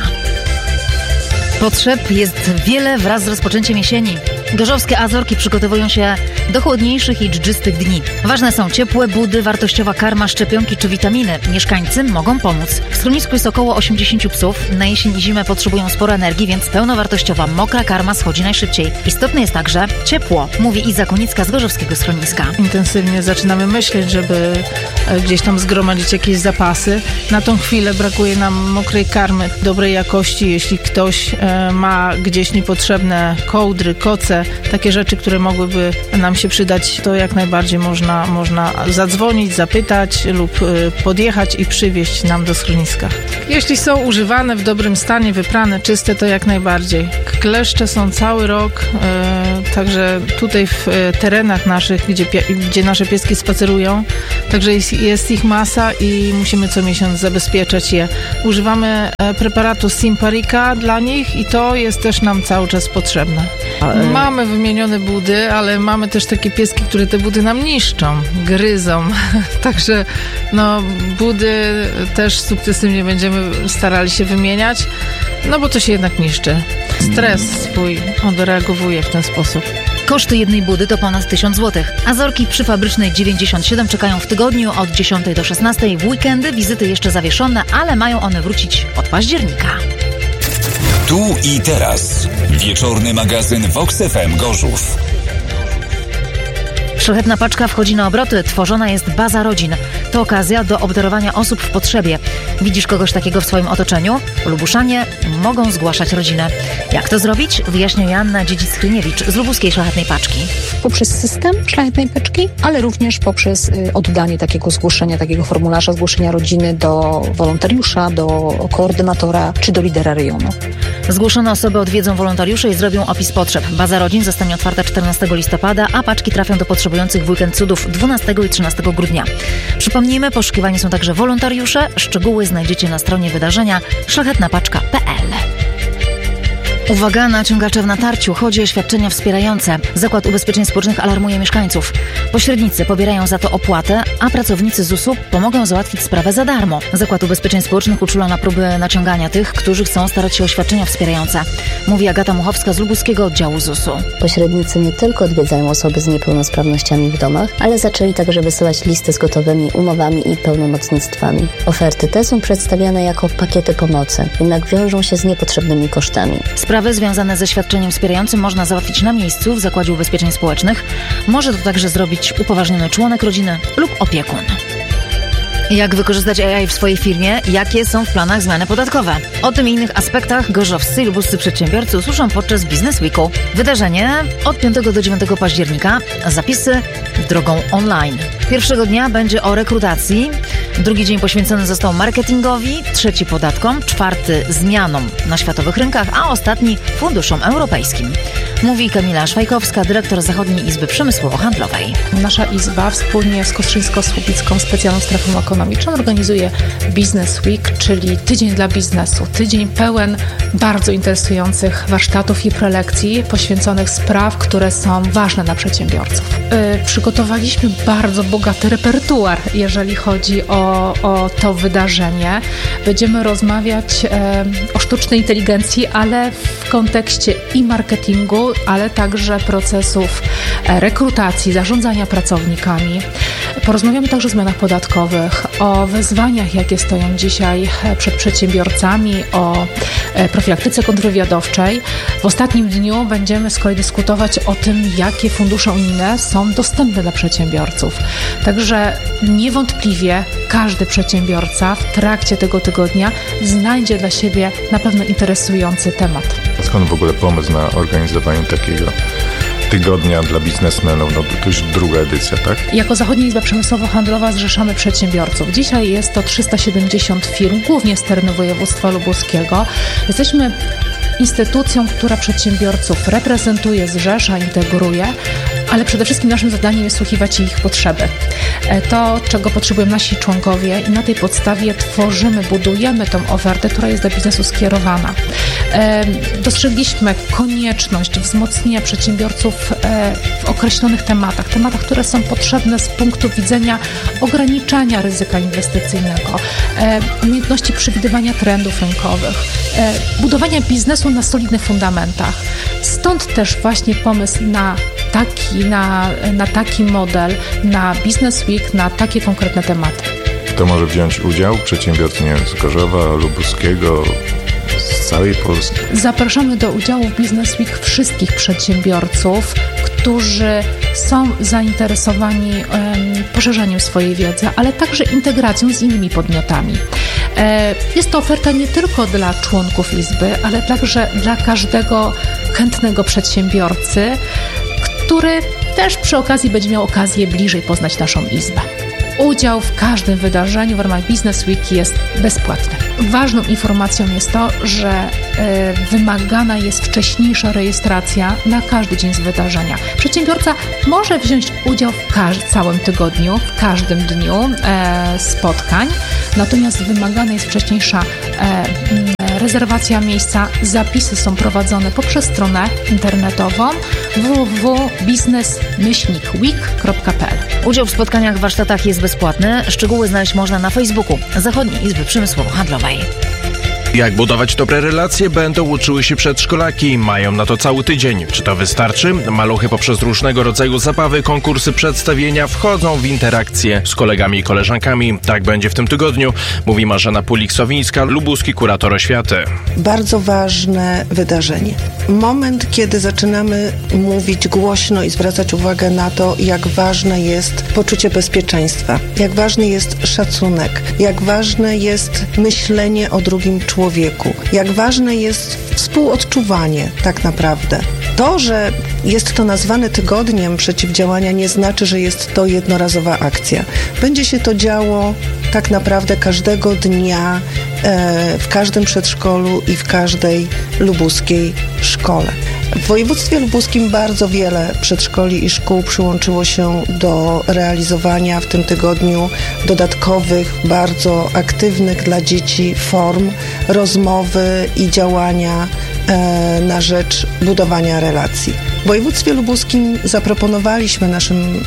Potrzeb jest wiele wraz z rozpoczęciem jesieni. Gorzowskie Azorki przygotowują się do chłodniejszych i dżdżystych dni. Ważne są ciepłe budy, wartościowa karma, szczepionki czy witaminy. Mieszkańcy mogą pomóc. W schronisku jest około osiemdziesięciu psów. Na jesień i zimę potrzebują sporo energii, więc pełnowartościowa, mokra karma schodzi najszybciej. Istotne jest także ciepło, mówi Iza Kunicka z gorzowskiego schroniska. Intensywnie zaczynamy myśleć, żeby gdzieś tam zgromadzić jakieś zapasy. Na tą chwilę brakuje nam mokrej karmy dobrej jakości. Jeśli ktoś ma gdzieś niepotrzebne kołdry, koce, te takie rzeczy, które mogłyby nam się przydać, to jak najbardziej można, można zadzwonić, zapytać lub podjechać i przywieźć nam do schroniska. Jeśli są używane w dobrym stanie, wyprane, czyste, to jak najbardziej. Kleszcze są cały rok, e, także tutaj w e, terenach naszych, gdzie, gdzie nasze pieski spacerują, także jest, jest ich masa i musimy co miesiąc zabezpieczać je. Używamy e, preparatu Simparica dla nich i to jest też nam cały czas potrzebne. E... Mamy wymienione budy, ale mamy też takie pieski, które te budy nam niszczą, gryzą, także no budy też sukcesywnie będziemy starali się wymieniać, no bo to się jednak niszczy. Stres swój odreagowuje w ten sposób. Koszty jednej budy to ponad tysiąc złotych. Azorki przy Fabrycznej dziewięćdziesiąt siedem czekają w tygodniu od dziesiątej do szesnastej. W weekendy wizyty jeszcze zawieszone, ale mają one wrócić od października. Tu i teraz. Wieczorny magazyn Vox F M Gorzów. Szlachetna paczka wchodzi na obroty. Tworzona jest baza rodzin. To okazja do obdarowania osób w potrzebie. Widzisz kogoś takiego w swoim otoczeniu? Lubuszanie mogą zgłaszać rodzinę. Jak to zrobić? Wyjaśnia Joanna Dziedzic-Hryniewicz z lubuskiej Szlachetnej Paczki. Poprzez system Szlachetnej Paczki, ale również poprzez y, oddanie takiego zgłoszenia, takiego formularza zgłoszenia rodziny do wolontariusza, do koordynatora czy do lidera rejonu. Zgłoszone osoby odwiedzą wolontariusze i zrobią opis potrzeb. Baza rodzin zostanie otwarta czternastego listopada, a paczki trafią do potrzebujących w weekend cudów dwunastego i trzynastego grudnia. Przypomnijmy, poszukiwani są także wolontariusze. Szczegóły znajdziecie na stronie wydarzenia szlachetna paczka kropka p l. Uwaga, naciągacze w natarciu. Chodzi o świadczenia wspierające. Zakład Ubezpieczeń Społecznych alarmuje mieszkańców. Pośrednicy pobierają za to opłatę, a pracownicy Z U S-u pomogą załatwić sprawę za darmo. Zakład Ubezpieczeń Społecznych uczula na próby naciągania tych, którzy chcą starać się o świadczenia wspierające. Mówi Agata Muchowska z lubuskiego oddziału Z U S-u. Pośrednicy nie tylko odwiedzają osoby z niepełnosprawnościami w domach, ale zaczęli także wysyłać listy z gotowymi umowami i pełnomocnictwami. Oferty te są przedstawiane jako pakiety pomocy, jednak wiążą się z niepotrzebnymi kosztami. Sprawy związane ze świadczeniem wspierającym można załatwić na miejscu w Zakładzie Ubezpieczeń Społecznych. Może to także zrobić upoważniony członek rodziny lub opiekun. Jak wykorzystać A I w swojej firmie? Jakie są w planach zmiany podatkowe? O tym i innych aspektach gorzowscy i lubuscy przedsiębiorcy usłyszą podczas Business Weeku. Wydarzenie od piątego do dziewiątego października. Zapisy drogą online. Pierwszego dnia będzie o rekrutacji, drugi dzień poświęcony został marketingowi, trzeci podatkom, czwarty zmianom na światowych rynkach, a ostatni funduszom europejskim. Mówi Kamila Szwajkowska, dyrektor Zachodniej Izby Przemysłowo-Handlowej. Nasza Izba wspólnie z Kostrzyńsko-Słubicką Specjalną Strefą Ekonomiczną organizuje Business Week, czyli tydzień dla biznesu. Tydzień pełen bardzo interesujących warsztatów i prelekcji poświęconych spraw, które są ważne dla przedsiębiorców. Yy, przygotowaliśmy bardzo bogaty repertuar, jeżeli chodzi o, o to wydarzenie. Będziemy rozmawiać yy, o sztucznej inteligencji, ale w kontekście i marketingu, ale także procesów rekrutacji, zarządzania pracownikami. Porozmawiamy także o zmianach podatkowych, o wyzwaniach, jakie stoją dzisiaj przed przedsiębiorcami, o profilaktyce kontrwywiadowczej. W ostatnim dniu będziemy z kolei dyskutować o tym, jakie fundusze unijne są dostępne dla przedsiębiorców. Także niewątpliwie każdy przedsiębiorca w trakcie tego tygodnia znajdzie dla siebie na pewno interesujący temat. Skąd w ogóle pomysł na organizowanie takiego tygodnia dla biznesmenów? No to już druga edycja, tak? Jako Zachodnia Izba Przemysłowo-Handlowa zrzeszamy przedsiębiorców. Dzisiaj jest to trzysta siedemdziesiąt firm, głównie z terenu województwa lubuskiego. Jesteśmy instytucją, która przedsiębiorców reprezentuje, zrzesza, integruje, ale przede wszystkim naszym zadaniem jest słuchiwać ich potrzeby. To, czego potrzebują nasi członkowie i na tej podstawie tworzymy, budujemy tą ofertę, która jest do biznesu skierowana. Dostrzegliśmy konieczność wzmocnienia przedsiębiorców w określonych tematach, tematach, które są potrzebne z punktu widzenia ograniczania ryzyka inwestycyjnego, umiejętności przewidywania trendów rynkowych, budowania biznesu na solidnych fundamentach. Stąd też właśnie pomysł na taki, na, na taki model, na Business Week, na takie konkretne tematy. Kto może wziąć udział? Przedsiębiorcy, nie wiem, z Gorzowa, Lubuskiego, z całej Polski. Zapraszamy do udziału w Business Week wszystkich przedsiębiorców, którzy są zainteresowani um, poszerzaniem swojej wiedzy, ale także integracją z innymi podmiotami. Jest to oferta nie tylko dla członków Izby, ale także dla każdego chętnego przedsiębiorcy, który też przy okazji będzie miał okazję bliżej poznać naszą Izbę. Udział w każdym wydarzeniu w ramach Business Week jest bezpłatny. Ważną informacją jest to, że y, wymagana jest wcześniejsza rejestracja na każdy dzień z wydarzenia. Przedsiębiorca może wziąć udział w każ- całym tygodniu, w każdym dniu e, spotkań, natomiast wymagana jest wcześniejsza e, rezerwacja miejsca. Zapisy są prowadzone poprzez stronę internetową w w w kropka business week kropka p l. Udział w spotkaniach, warsztatach jest bezpłatny. Szczegóły znaleźć można na Facebooku Zachodniej Izby Przemysłowo-Handlowej. Jak budować dobre relacje, będą uczyły się przedszkolaki. Mają na to cały tydzień. Czy to wystarczy? Maluchy poprzez różnego rodzaju zabawy, konkursy, przedstawienia wchodzą w interakcję z kolegami i koleżankami. Tak będzie w tym tygodniu, mówi Marzena Pulik-Sowińska, lubuski kurator oświaty. Bardzo ważne wydarzenie. Moment, kiedy zaczynamy mówić głośno i zwracać uwagę na to, jak ważne jest poczucie bezpieczeństwa, jak ważny jest szacunek, jak ważne jest myślenie o drugim człowieku. Człowieku. Jak ważne jest współodczuwanie tak naprawdę. To, że jest to nazwane tygodniem przeciwdziałania, nie znaczy, że jest to jednorazowa akcja. Będzie się to działo tak naprawdę każdego dnia e, w każdym przedszkolu i w każdej lubuskiej szkole. W województwie lubuskim bardzo wiele przedszkoli i szkół przyłączyło się do realizowania w tym tygodniu dodatkowych, bardzo aktywnych dla dzieci form rozmowy i działania e, na rzecz budowania relacji. W województwie lubuskim zaproponowaliśmy naszym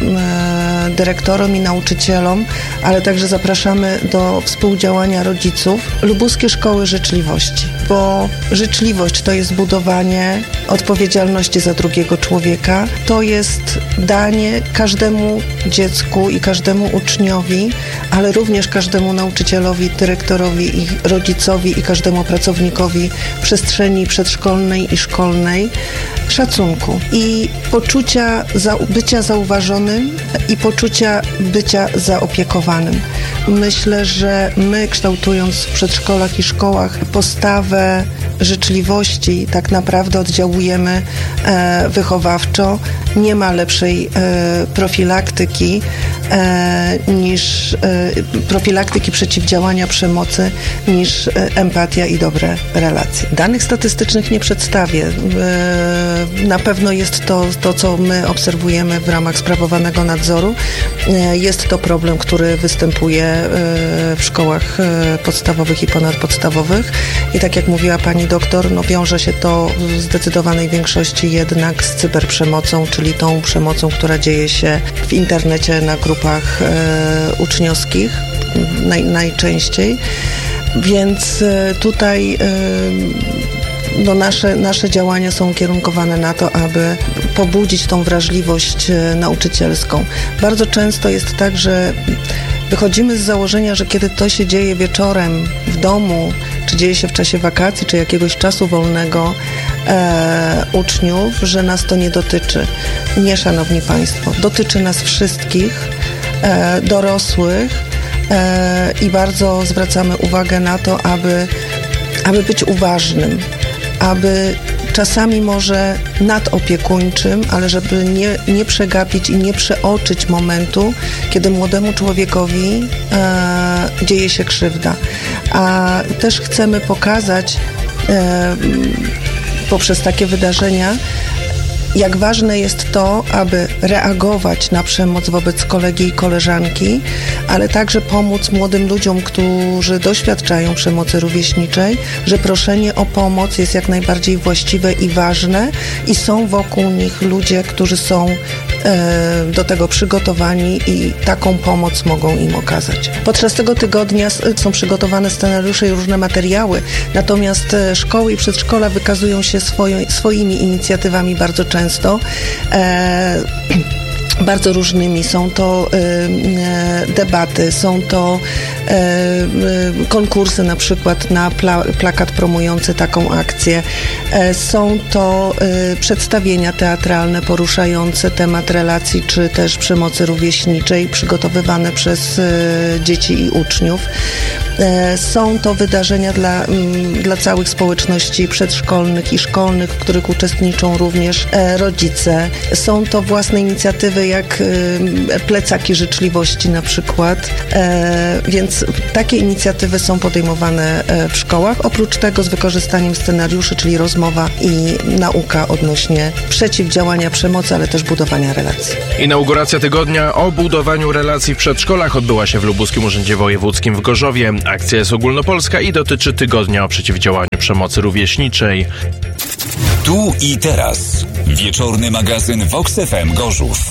e, dyrektorom i nauczycielom, ale także zapraszamy do współdziałania rodziców, lubuskie szkoły życzliwości, bo życzliwość to jest budowanie odpowiedzialności za drugiego człowieka, to jest danie każdemu dziecku i każdemu uczniowi, ale również każdemu nauczycielowi, dyrektorowi i rodzicowi i każdemu pracownikowi przestrzeni przedszkolnej i szkolnej szacunku i poczucia za, bycia zauważonym i poczucia bycia zaopiekowanym. Myślę, że my, kształtując w przedszkolach i szkołach postawę życzliwości, tak naprawdę oddziałujemy e, wychowawczo. Nie ma lepszej e, profilaktyki e, niż e, profilaktyki przeciwdziałania przemocy niż e, empatia i dobre relacje. Danych statystycznych nie przedstawię. E, na pewno jest to, to, co my obserwujemy w ramach sprawowanego nadzoru. E, jest to problem, który występuje e, w szkołach e, podstawowych i ponadpodstawowych. I tak jak mówiła pani doktor, no wiąże się to w zdecydowanej większości jednak z cyberprzemocą, czyli tą przemocą, która dzieje się w internecie na grupach e, uczniowskich naj, najczęściej. Więc e, tutaj e, no nasze, nasze działania są ukierunkowane na to, aby pobudzić tą wrażliwość e, nauczycielską. Bardzo często jest tak, że wychodzimy z założenia, że kiedy to się dzieje wieczorem w domu, czy dzieje się w czasie wakacji, czy jakiegoś czasu wolnego e, uczniów, że nas to nie dotyczy. Nie, szanowni państwo, dotyczy nas wszystkich, e, dorosłych e, i bardzo zwracamy uwagę na to, aby, aby być uważnym, aby czasami może nadopiekuńczym, ale żeby nie, nie przegapić i nie przeoczyć momentu, kiedy młodemu człowiekowi e, dzieje się krzywda. A też chcemy pokazać e, poprzez takie wydarzenia, jak ważne jest to, aby reagować na przemoc wobec kolegi i koleżanki, ale także pomóc młodym ludziom, którzy doświadczają przemocy rówieśniczej, że proszenie o pomoc jest jak najbardziej właściwe i ważne i są wokół nich ludzie, którzy są e, do tego przygotowani i taką pomoc mogą im okazać. Podczas tego tygodnia są przygotowane scenariusze i różne materiały, natomiast szkoły i przedszkola wykazują się swoje, swoimi inicjatywami bardzo często. Często. E, bardzo różnymi. Są to y, debaty, są to y, y, konkursy na przykład na pla, plakat promujący taką akcję. Y, są to y, przedstawienia teatralne poruszające temat relacji czy też przemocy rówieśniczej przygotowywane przez y, dzieci i uczniów. Y, są to wydarzenia dla, y, dla całych społeczności przedszkolnych i szkolnych, w których uczestniczą również y, rodzice. Są to własne inicjatywy jak y, plecaki życzliwości na przykład, e, więc takie inicjatywy są podejmowane w szkołach. Oprócz tego z wykorzystaniem scenariuszy, czyli rozmowa i nauka odnośnie przeciwdziałania przemocy, ale też budowania relacji. Inauguracja tygodnia o budowaniu relacji w przedszkolach odbyła się w Lubuskim Urzędzie Wojewódzkim w Gorzowie. Akcja jest ogólnopolska i dotyczy tygodnia o przeciwdziałaniu przemocy rówieśniczej. Tu i teraz. Wieczorny magazyn Vox F M Gorzów.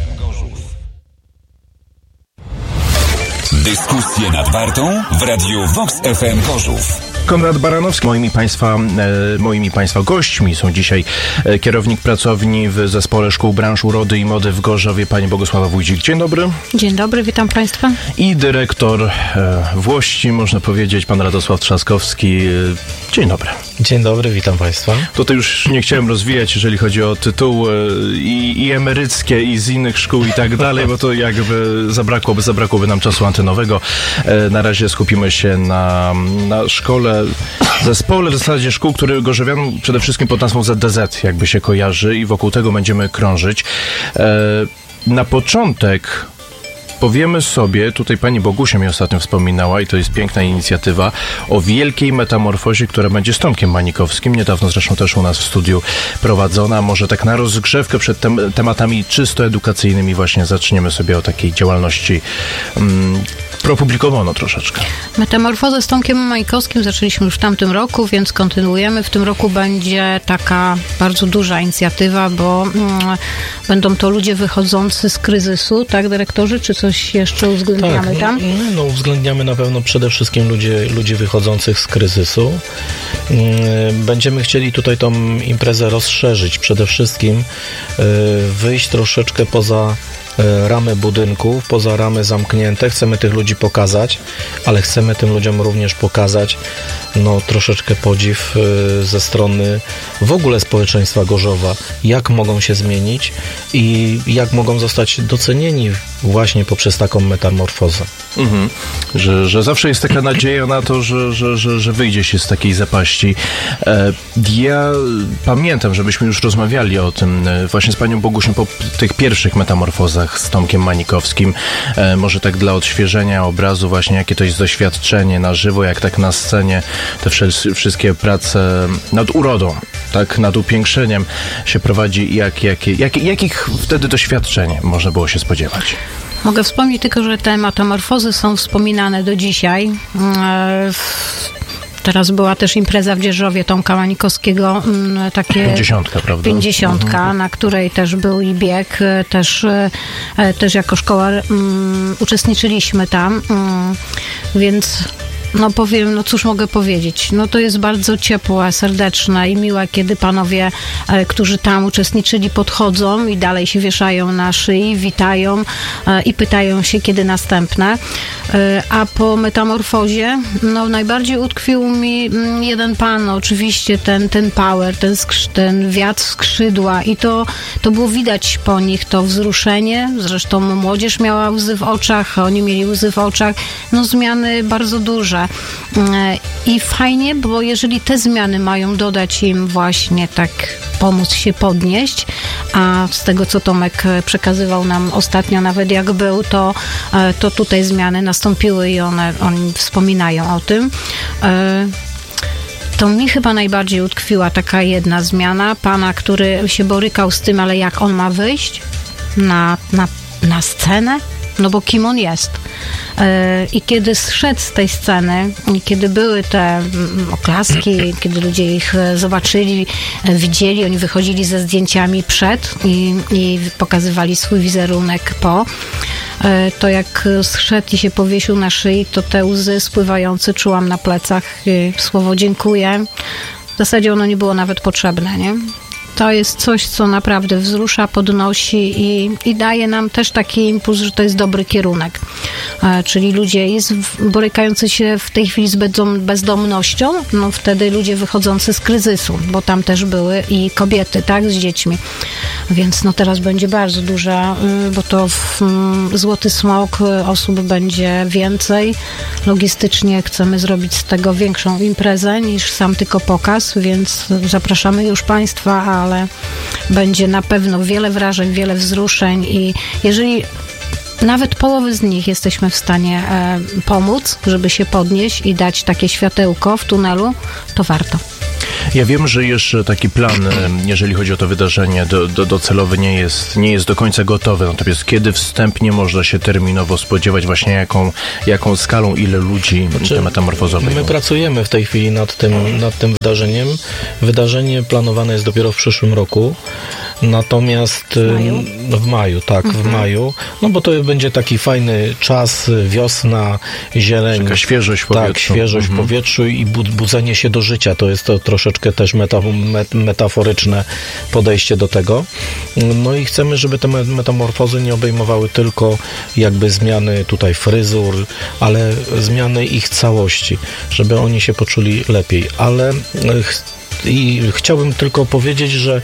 Dyskusje nad Wartą w radiu Vox F M Gorzów. Konrad Baranowski. Moimi państwa, e, moimi państwa gośćmi są dzisiaj e, kierownik pracowni w Zespole Szkół Branż Urody i Mody w Gorzowie, pani Bogusława Wójcik. Dzień dobry. Dzień dobry, witam państwa. I dyrektor e, Włości, można powiedzieć, pan Radosław Trzaskowski. E, dzień dobry. Dzień dobry, witam państwa. Tutaj już nie chciałem rozwijać, jeżeli chodzi o tytuły i, i emeryckie, i z innych szkół i tak dalej, bo to jakby zabrakłoby, zabrakłoby nam czasu antenowego. E, na razie skupimy się na, na szkole, zespole w zasadzie szkół, który gorzowian przede wszystkim pod nazwą Z D Z jakby się kojarzy i wokół tego będziemy krążyć. E, na początek powiemy sobie, tutaj pani Bogusia mi ostatnio wspominała i to jest piękna inicjatywa, o wielkiej metamorfozie, która będzie z Tomkiem Manikowskim, niedawno zresztą też u nas w studiu prowadzona. Może tak na rozgrzewkę przed tem- tematami czysto edukacyjnymi właśnie zaczniemy sobie o takiej działalności mm, opublikowano troszeczkę. Metamorfozę z Tomkiem Manikowskim zaczęliśmy już w tamtym roku, więc kontynuujemy. W tym roku będzie taka bardzo duża inicjatywa, bo mm, będą to ludzie wychodzący z kryzysu, tak dyrektorzy, czy coś jeszcze uwzględniamy tak, tam? No, no uwzględniamy na pewno przede wszystkim ludzie, ludzi wychodzących z kryzysu. Będziemy chcieli tutaj tą imprezę rozszerzyć, przede wszystkim wyjść troszeczkę poza ramy budynków, poza ramy zamknięte. Chcemy tych ludzi pokazać, ale chcemy tym ludziom również pokazać no, troszeczkę podziw ze strony w ogóle społeczeństwa Gorzowa, jak mogą się zmienić i jak mogą zostać docenieni właśnie poprzez taką metamorfozę. Mhm. Że, że zawsze jest taka nadzieja na to, że, że, że, że wyjdzie się z takiej zapaści. E, ja pamiętam, żebyśmy już rozmawiali o tym e, właśnie z panią Bogusią po tych pierwszych metamorfozach z Tomkiem Manikowskim. E, może tak dla odświeżenia obrazu właśnie, jakie to jest doświadczenie na żywo, jak tak na scenie te wszy- wszystkie prace nad urodą, tak, nad upiększeniem się prowadzi. Jak, jak, jak, jakich wtedy doświadczeń można było się spodziewać? Mogę wspomnieć tylko, że te metamorfozy są wspominane do dzisiaj. Teraz była też impreza w Dzierżowie Tomka Manikowskiego, takie... Pięćdziesiątka, prawda? Pięćdziesiątka, mhm. na której też był i bieg, też, też jako szkoła um, uczestniczyliśmy tam, um, więc... No powiem, no cóż mogę powiedzieć, no to jest bardzo ciepłe, serdeczne i miłe, kiedy panowie, e, którzy tam uczestniczyli, podchodzą i dalej się wieszają na szyi, witają e, i pytają się, kiedy następne. E, a po metamorfozie, no najbardziej utkwił mi m, jeden pan, oczywiście ten, ten power, ten, skrz- ten wiatr skrzydła i to, to było widać po nich, to wzruszenie, zresztą młodzież miała łzy w oczach, oni mieli łzy w oczach, no zmiany bardzo duże. I fajnie, bo jeżeli te zmiany mają dodać im właśnie tak pomóc się podnieść, a z tego, co Tomek przekazywał nam ostatnio, nawet jak był, to, to tutaj zmiany nastąpiły i one, oni wspominają o tym. To mi chyba najbardziej utkwiła taka jedna zmiana, pana, który się borykał z tym, ale jak on ma wyjść na, na, na scenę? No bo kim on jest? I kiedy zszedł z tej sceny, i kiedy były te oklaski, kiedy ludzie ich zobaczyli, widzieli, oni wychodzili ze zdjęciami przed i, i pokazywali swój wizerunek po, to jak zszedł i się powiesił na szyi, to te łzy spływające czułam na plecach. Słowo dziękuję. W zasadzie ono nie było nawet potrzebne, nie? to jest coś, co naprawdę wzrusza, podnosi i, i daje nam też taki impuls, że to jest dobry kierunek. E, czyli ludzie jest borykający się w tej chwili z bezdom, bezdomnością, no wtedy ludzie wychodzący z kryzysu, bo tam też były i kobiety, tak, z dziećmi. Więc no teraz będzie bardzo duża, y, bo to w y, Złoty Smok osób będzie więcej. Logistycznie chcemy zrobić z tego większą imprezę niż sam tylko pokaz, więc zapraszamy już Państwa, ale będzie na pewno wiele wrażeń, wiele wzruszeń i jeżeli nawet połowy z nich jesteśmy w stanie e, pomóc, żeby się podnieść i dać takie światełko w tunelu, to warto. Ja wiem, że jeszcze taki plan, jeżeli chodzi o to wydarzenie, do, do, docelowy nie jest, nie jest do końca gotowy. Natomiast kiedy wstępnie można się terminowo spodziewać właśnie jaką, jaką skalą, ile ludzi znaczy, te metamorfozy obejmą? My pracujemy w tej chwili nad tym, nad tym wydarzeniem. Wydarzenie planowane jest dopiero w przyszłym roku. Natomiast w maju, w maju tak, mhm. w maju, no bo to będzie taki fajny czas, wiosna, zieleń. Taka świeżość w powietrzu. Tak, świeżość mhm. w powietrzu i budzenie się do życia. To jest to troszeczkę też meta, met, metaforyczne podejście do tego. No i chcemy, żeby te metamorfozy nie obejmowały tylko jakby zmiany tutaj fryzur, ale zmiany ich całości, żeby oni się poczuli lepiej. Ale i chciałbym tylko powiedzieć, że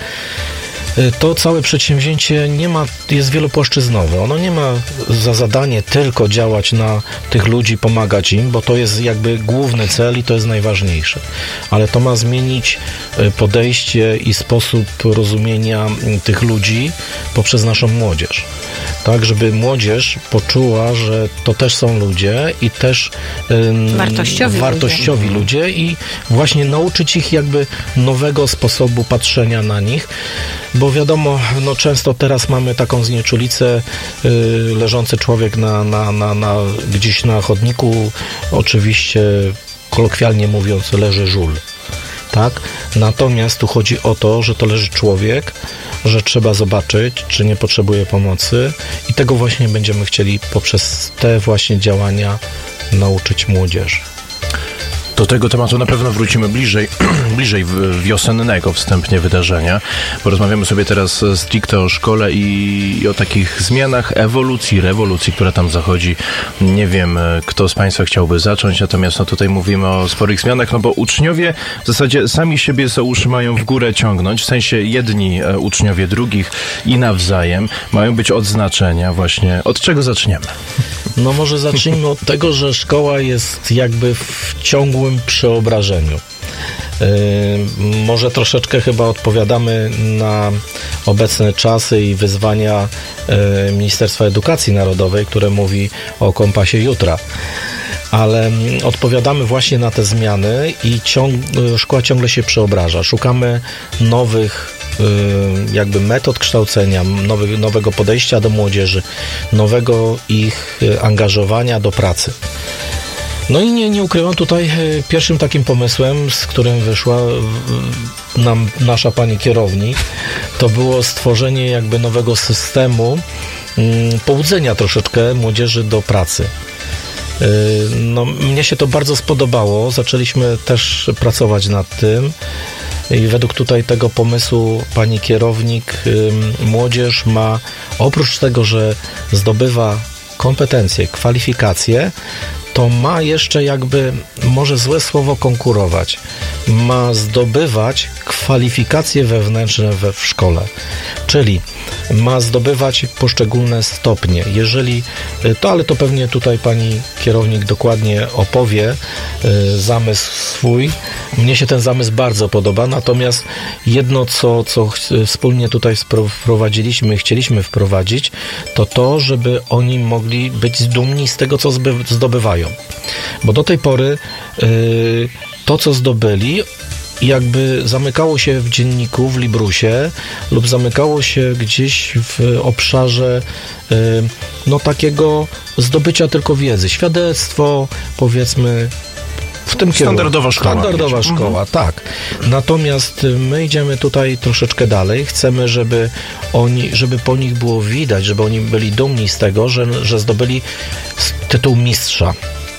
to całe przedsięwzięcie nie ma, jest wielopłaszczyznowe. Ono nie ma za zadanie tylko działać na tych ludzi, pomagać im, bo to jest jakby główny cel i to jest najważniejsze. Ale to ma zmienić podejście i sposób rozumienia tych ludzi poprzez naszą młodzież. Tak, żeby młodzież poczuła, że to też są ludzie i też ym, wartościowi, wartościowi ludzie. ludzie i właśnie nauczyć ich jakby nowego sposobu patrzenia na nich, bo wiadomo, no często teraz mamy taką znieczulicę, yy, leżący człowiek na, na, na, na, gdzieś na chodniku, oczywiście kolokwialnie mówiąc, leży żul. Tak? Natomiast tu chodzi o to, że to leży człowiek, że trzeba zobaczyć, czy nie potrzebuje pomocy i tego właśnie będziemy chcieli poprzez te właśnie działania nauczyć młodzieży. Do tego tematu na pewno wrócimy bliżej, bliżej wiosennego wstępnie wydarzenia, bo rozmawiamy sobie teraz stricte o szkole i, i o takich zmianach, ewolucji, rewolucji, która tam zachodzi. Nie wiem, kto z Państwa chciałby zacząć, natomiast no, tutaj mówimy o sporych zmianach, no bo uczniowie w zasadzie sami siebie za uszy mają w górę ciągnąć, w sensie jedni uczniowie drugich i nawzajem mają być odznaczenia właśnie. Od czego zaczniemy? No może zacznijmy od tego, że szkoła jest jakby w ciągłym przeobrażeniu. Yy, może troszeczkę chyba odpowiadamy na obecne czasy i wyzwania yy, Ministerstwa Edukacji Narodowej, które mówi o kompasie jutra. Ale odpowiadamy właśnie na te zmiany i ciąg, szkoła ciągle się przeobraża. Szukamy nowych jakby metod kształcenia, nowy, nowego podejścia do młodzieży, nowego ich angażowania do pracy. No i nie, nie ukrywam, tutaj pierwszym takim pomysłem, z którym wyszła nam nasza pani kierownik, to było stworzenie jakby nowego systemu pobudzenia troszeczkę młodzieży do pracy. No, mnie się to bardzo spodobało, zaczęliśmy też pracować nad tym i według tutaj tego pomysłu pani kierownik, młodzież ma oprócz tego, że zdobywa kompetencje, kwalifikacje, to ma jeszcze jakby, może złe słowo konkurować, ma zdobywać kwalifikacje wewnętrzne we w szkole, czyli ma zdobywać poszczególne stopnie. Jeżeli to, ale to pewnie tutaj pani kierownik dokładnie opowie y, zamysł swój. Mnie się ten zamysł bardzo podoba, natomiast jedno, co, co wspólnie tutaj wprowadziliśmy, chcieliśmy wprowadzić, to to, żeby oni mogli być dumni z tego, co zdobywają. Bo do tej pory y, to, co zdobyli, jakby zamykało się w dzienniku, w librusie lub zamykało się gdzieś w obszarze y, no takiego zdobycia tylko wiedzy. Świadectwo, powiedzmy, w tym standardowa kierunku. szkoła. Standardowa wiecie. szkoła, mhm. tak. Natomiast my idziemy tutaj troszeczkę dalej. Chcemy, żeby oni, żeby po nich było widać, żeby oni byli dumni z tego, że, że zdobyli tytuł mistrza.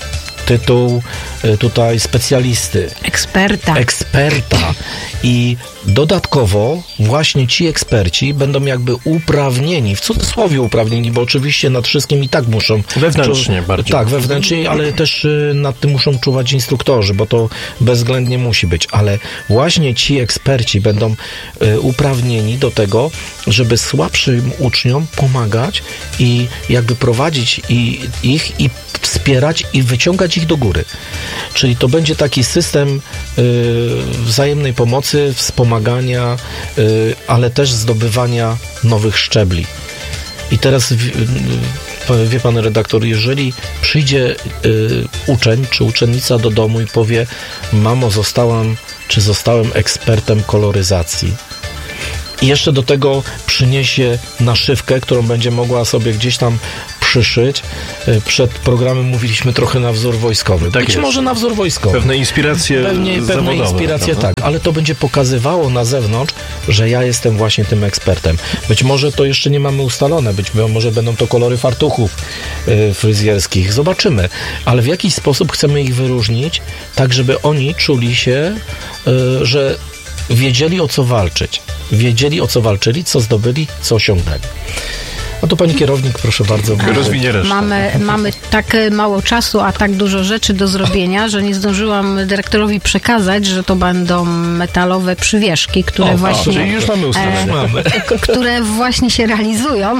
tytuł tutaj specjalisty. Eksperta. Eksperta. I dodatkowo właśnie ci eksperci będą jakby uprawnieni, w cudzysłowie uprawnieni, bo oczywiście nad wszystkim i tak muszą... Wewnętrznie czu- bardziej. Tak, wewnętrznie, ale też nad tym muszą czuwać instruktorzy, bo to bezwzględnie musi być. Ale właśnie ci eksperci będą y, uprawnieni do tego, żeby słabszym uczniom pomagać i jakby prowadzić i, ich i wspierać i wyciągać ich do góry. Czyli to będzie taki system y, wzajemnej pomocy, wspomagania, y, ale też zdobywania nowych szczebli. I teraz w, y, wie pan redaktor, jeżeli przyjdzie y, uczeń czy uczennica do domu i powie: mamo, zostałam czy zostałem ekspertem koloryzacji, i jeszcze do tego przyniesie naszywkę, którą będzie mogła sobie gdzieś tam przyszyć. Przed programem mówiliśmy trochę na wzór wojskowy. Tak Być jest. może na wzór wojskowy. Pewne inspiracje Pewnie, Pewne zawodowe, inspiracje, prawda? tak. Ale to będzie pokazywało na zewnątrz, że ja jestem właśnie tym ekspertem. Być może to jeszcze nie mamy ustalone. Być może będą to kolory fartuchów y, fryzjerskich. Zobaczymy. Ale w jakiś sposób chcemy ich wyróżnić, tak żeby oni czuli się, y, że wiedzieli, o co walczyć. Wiedzieli, o co walczyli, co zdobyli, co osiągnęli. A tu pani kierownik, proszę bardzo. Rozwinie resztę. Mamy, mamy tak mało czasu, a tak dużo rzeczy do zrobienia, że nie zdążyłam dyrektorowi przekazać, że to będą metalowe przywieszki, które o, właśnie... Czyli już mamy ustalone. E, które właśnie się realizują.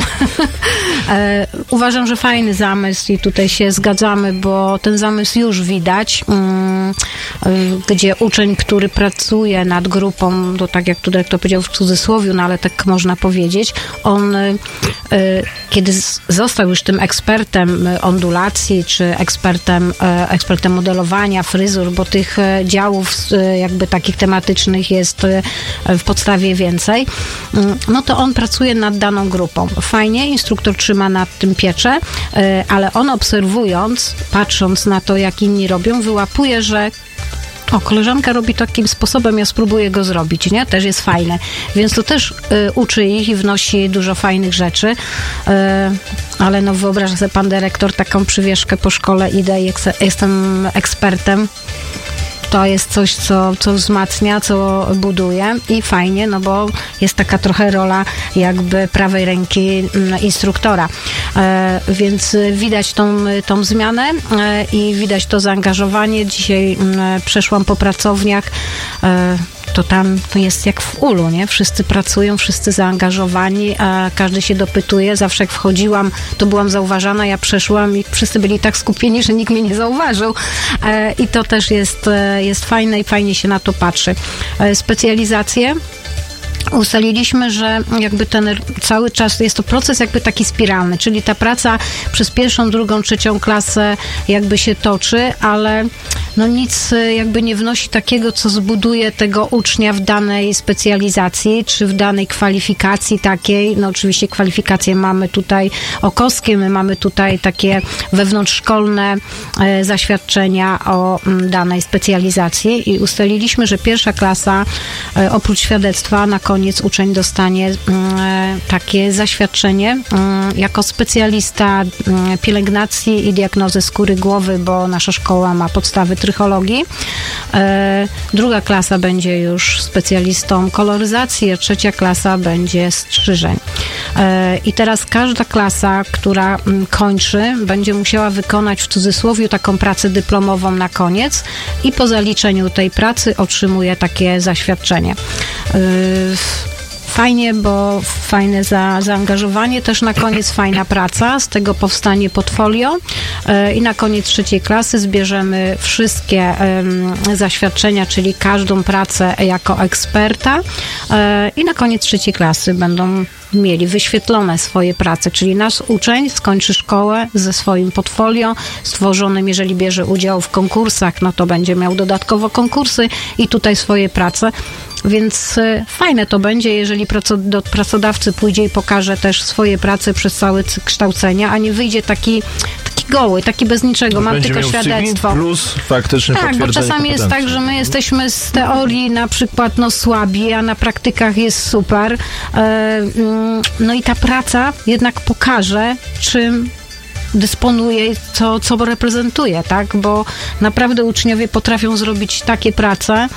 e, uważam, że fajny zamysł i tutaj się zgadzamy, bo ten zamysł już widać, mm, gdzie uczeń, który pracuje nad grupą, to tak jak tu dyrektor powiedział w cudzysłowiu, no ale tak można powiedzieć, on e, kiedy został już tym ekspertem ondulacji, czy ekspertem, ekspertem modelowania, fryzur, bo tych działów jakby takich tematycznych jest w podstawie więcej, no to on pracuje nad daną grupą. Fajnie, instruktor trzyma nad tym pieczę, ale on obserwując, patrząc na to, jak inni robią, wyłapuje, że o, koleżanka robi takim sposobem, ja spróbuję go zrobić, nie? Też jest fajne. Więc to też y, uczy ich i wnosi dużo fajnych rzeczy. Y, ale no wyobraża sobie pan dyrektor taką przywieszkę po szkole, idę i eks- jestem ekspertem. To jest coś, co, co wzmacnia, co buduje i fajnie, no bo jest taka trochę rola jakby prawej ręki instruktora. E, więc widać tą, tą zmianę e, i widać to zaangażowanie. Dzisiaj m, przeszłam po pracowniach, e, to tam to jest jak w ulu, nie? Wszyscy pracują, wszyscy zaangażowani, a każdy się dopytuje. Zawsze jak wchodziłam, to byłam zauważana, ja przeszłam i wszyscy byli tak skupieni, że nikt mnie nie zauważył. E, I to też jest, jest fajne i fajnie się na to patrzy. E, specjalizacje. Ustaliliśmy, że jakby ten cały czas jest to proces jakby taki spiralny, czyli ta praca przez pierwszą, drugą, trzecią klasę jakby się toczy, ale no nic jakby nie wnosi takiego, co zbuduje tego ucznia w danej specjalizacji, czy w danej kwalifikacji takiej. No oczywiście kwalifikacje mamy tutaj okowskie, my mamy tutaj takie wewnątrzszkolne e, zaświadczenia o m, danej specjalizacji i ustaliliśmy, że pierwsza klasa e, oprócz świadectwa na koniec uczeń dostanie e, takie zaświadczenie e, jako specjalista e, pielęgnacji i diagnozy skóry głowy, bo nasza szkoła ma podstawy trychologii. E, druga klasa będzie już specjalistą koloryzacji, a trzecia klasa będzie strzyżeń. E, I teraz każda klasa, która m, kończy, będzie musiała wykonać w cudzysłowie taką pracę dyplomową na koniec i po zaliczeniu tej pracy otrzymuje takie zaświadczenie. E, Fajnie, bo fajne za, zaangażowanie, też na koniec fajna praca, z tego powstanie portfolio yy, i na koniec trzeciej klasy zbierzemy wszystkie yy, zaświadczenia, czyli każdą pracę jako eksperta yy, i na koniec trzeciej klasy będą mieli wyświetlone swoje prace, czyli nasz uczeń skończy szkołę ze swoim portfolio stworzonym, jeżeli bierze udział w konkursach, no to będzie miał dodatkowo konkursy i tutaj swoje prace. Więc fajne to będzie, jeżeli do pracodawcy pójdzie i pokaże też swoje prace przez cały cykl kształcenia, a nie wyjdzie taki, taki goły, taki bez niczego, mam będzie tylko świadectwo. Plus faktyczne tak, potwierdzenie bo czasami jest tak, że my jesteśmy z teorii na przykład no słabi, a na praktykach jest super. No i ta praca jednak pokaże, czym dysponuje i co, co reprezentuje, tak? Bo naprawdę uczniowie potrafią zrobić takie prace,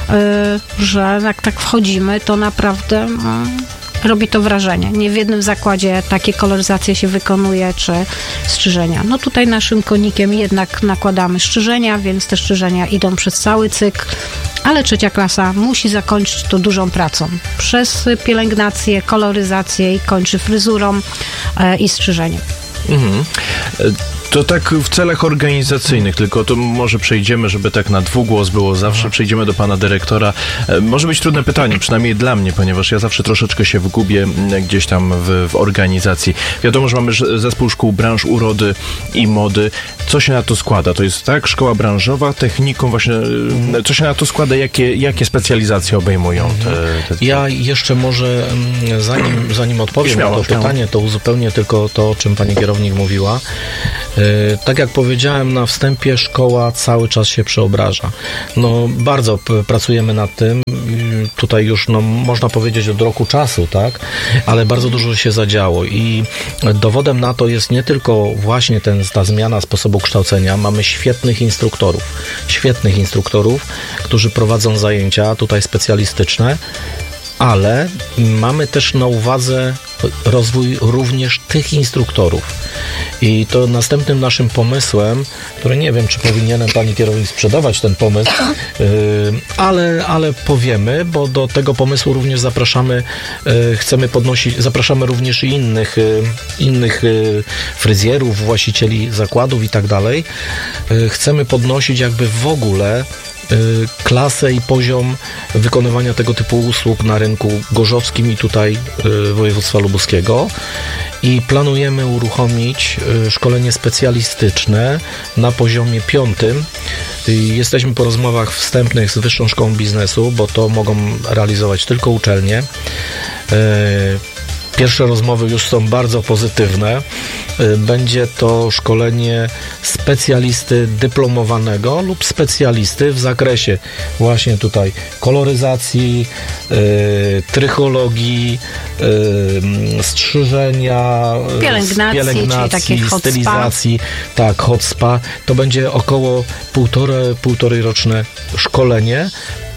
yy, że jak tak wchodzimy, to naprawdę yy, robi to wrażenie. Nie w jednym zakładzie takie koloryzacje się wykonuje, czy strzyżenia. No tutaj naszym konikiem jednak nakładamy strzyżenia, więc te strzyżenia idą przez cały cykl, ale trzecia klasa musi zakończyć to dużą pracą. Przez pielęgnację, koloryzację i kończy fryzurą yy, i strzyżeniem. Mhm. To tak w celach organizacyjnych, tylko to może przejdziemy, żeby tak na dwugłos było zawsze, przejdziemy do pana dyrektora. Może być trudne pytanie, przynajmniej dla mnie, ponieważ ja zawsze troszeczkę się wgubię gdzieś tam w, w organizacji. Wiadomo, że mamy zespół szkół branż urody i mody. Co się na to składa? To jest tak, szkoła branżowa, technikum właśnie, co się na to składa? Jakie, jakie specjalizacje obejmują te, te... Ja jeszcze może, zanim, zanim odpowiem śmiało, na to śmiało. pytanie, to uzupełnię tylko to, o czym pani kierownik mówiła. Tak jak powiedziałem na wstępie, szkoła cały czas się przeobraża. No, bardzo p- pracujemy nad tym. Tutaj już, no, można powiedzieć od roku czasu, tak? Ale bardzo dużo się zadziało i dowodem na to jest nie tylko właśnie ten, ta zmiana sposobu kształcenia. Mamy świetnych instruktorów. Świetnych instruktorów, którzy prowadzą zajęcia tutaj specjalistyczne, ale mamy też na uwadze rozwój również tych instruktorów. I to następnym naszym pomysłem, który nie wiem, czy powinienem pani kierownik sprzedawać ten pomysł, yy, ale, ale powiemy, bo do tego pomysłu również zapraszamy, yy, chcemy podnosić, zapraszamy również i innych, yy, innych yy, fryzjerów, właścicieli zakładów i tak dalej. Yy, chcemy podnosić jakby w ogóle klasę i poziom wykonywania tego typu usług na rynku gorzowskim i tutaj województwa lubuskiego i planujemy uruchomić szkolenie specjalistyczne na poziomie piątym. Jesteśmy po rozmowach wstępnych z Wyższą Szkołą Biznesu, bo to mogą realizować tylko uczelnie. Pierwsze rozmowy już są bardzo pozytywne. Będzie to szkolenie specjalisty dyplomowanego lub specjalisty w zakresie właśnie tutaj koloryzacji, yy, trychologii, yy, strzyżenia, pielęgnacji, pielęgnacji czyli takie hot stylizacji, spa. tak, hot spa. To będzie około półtore, półtorej roczne szkolenie.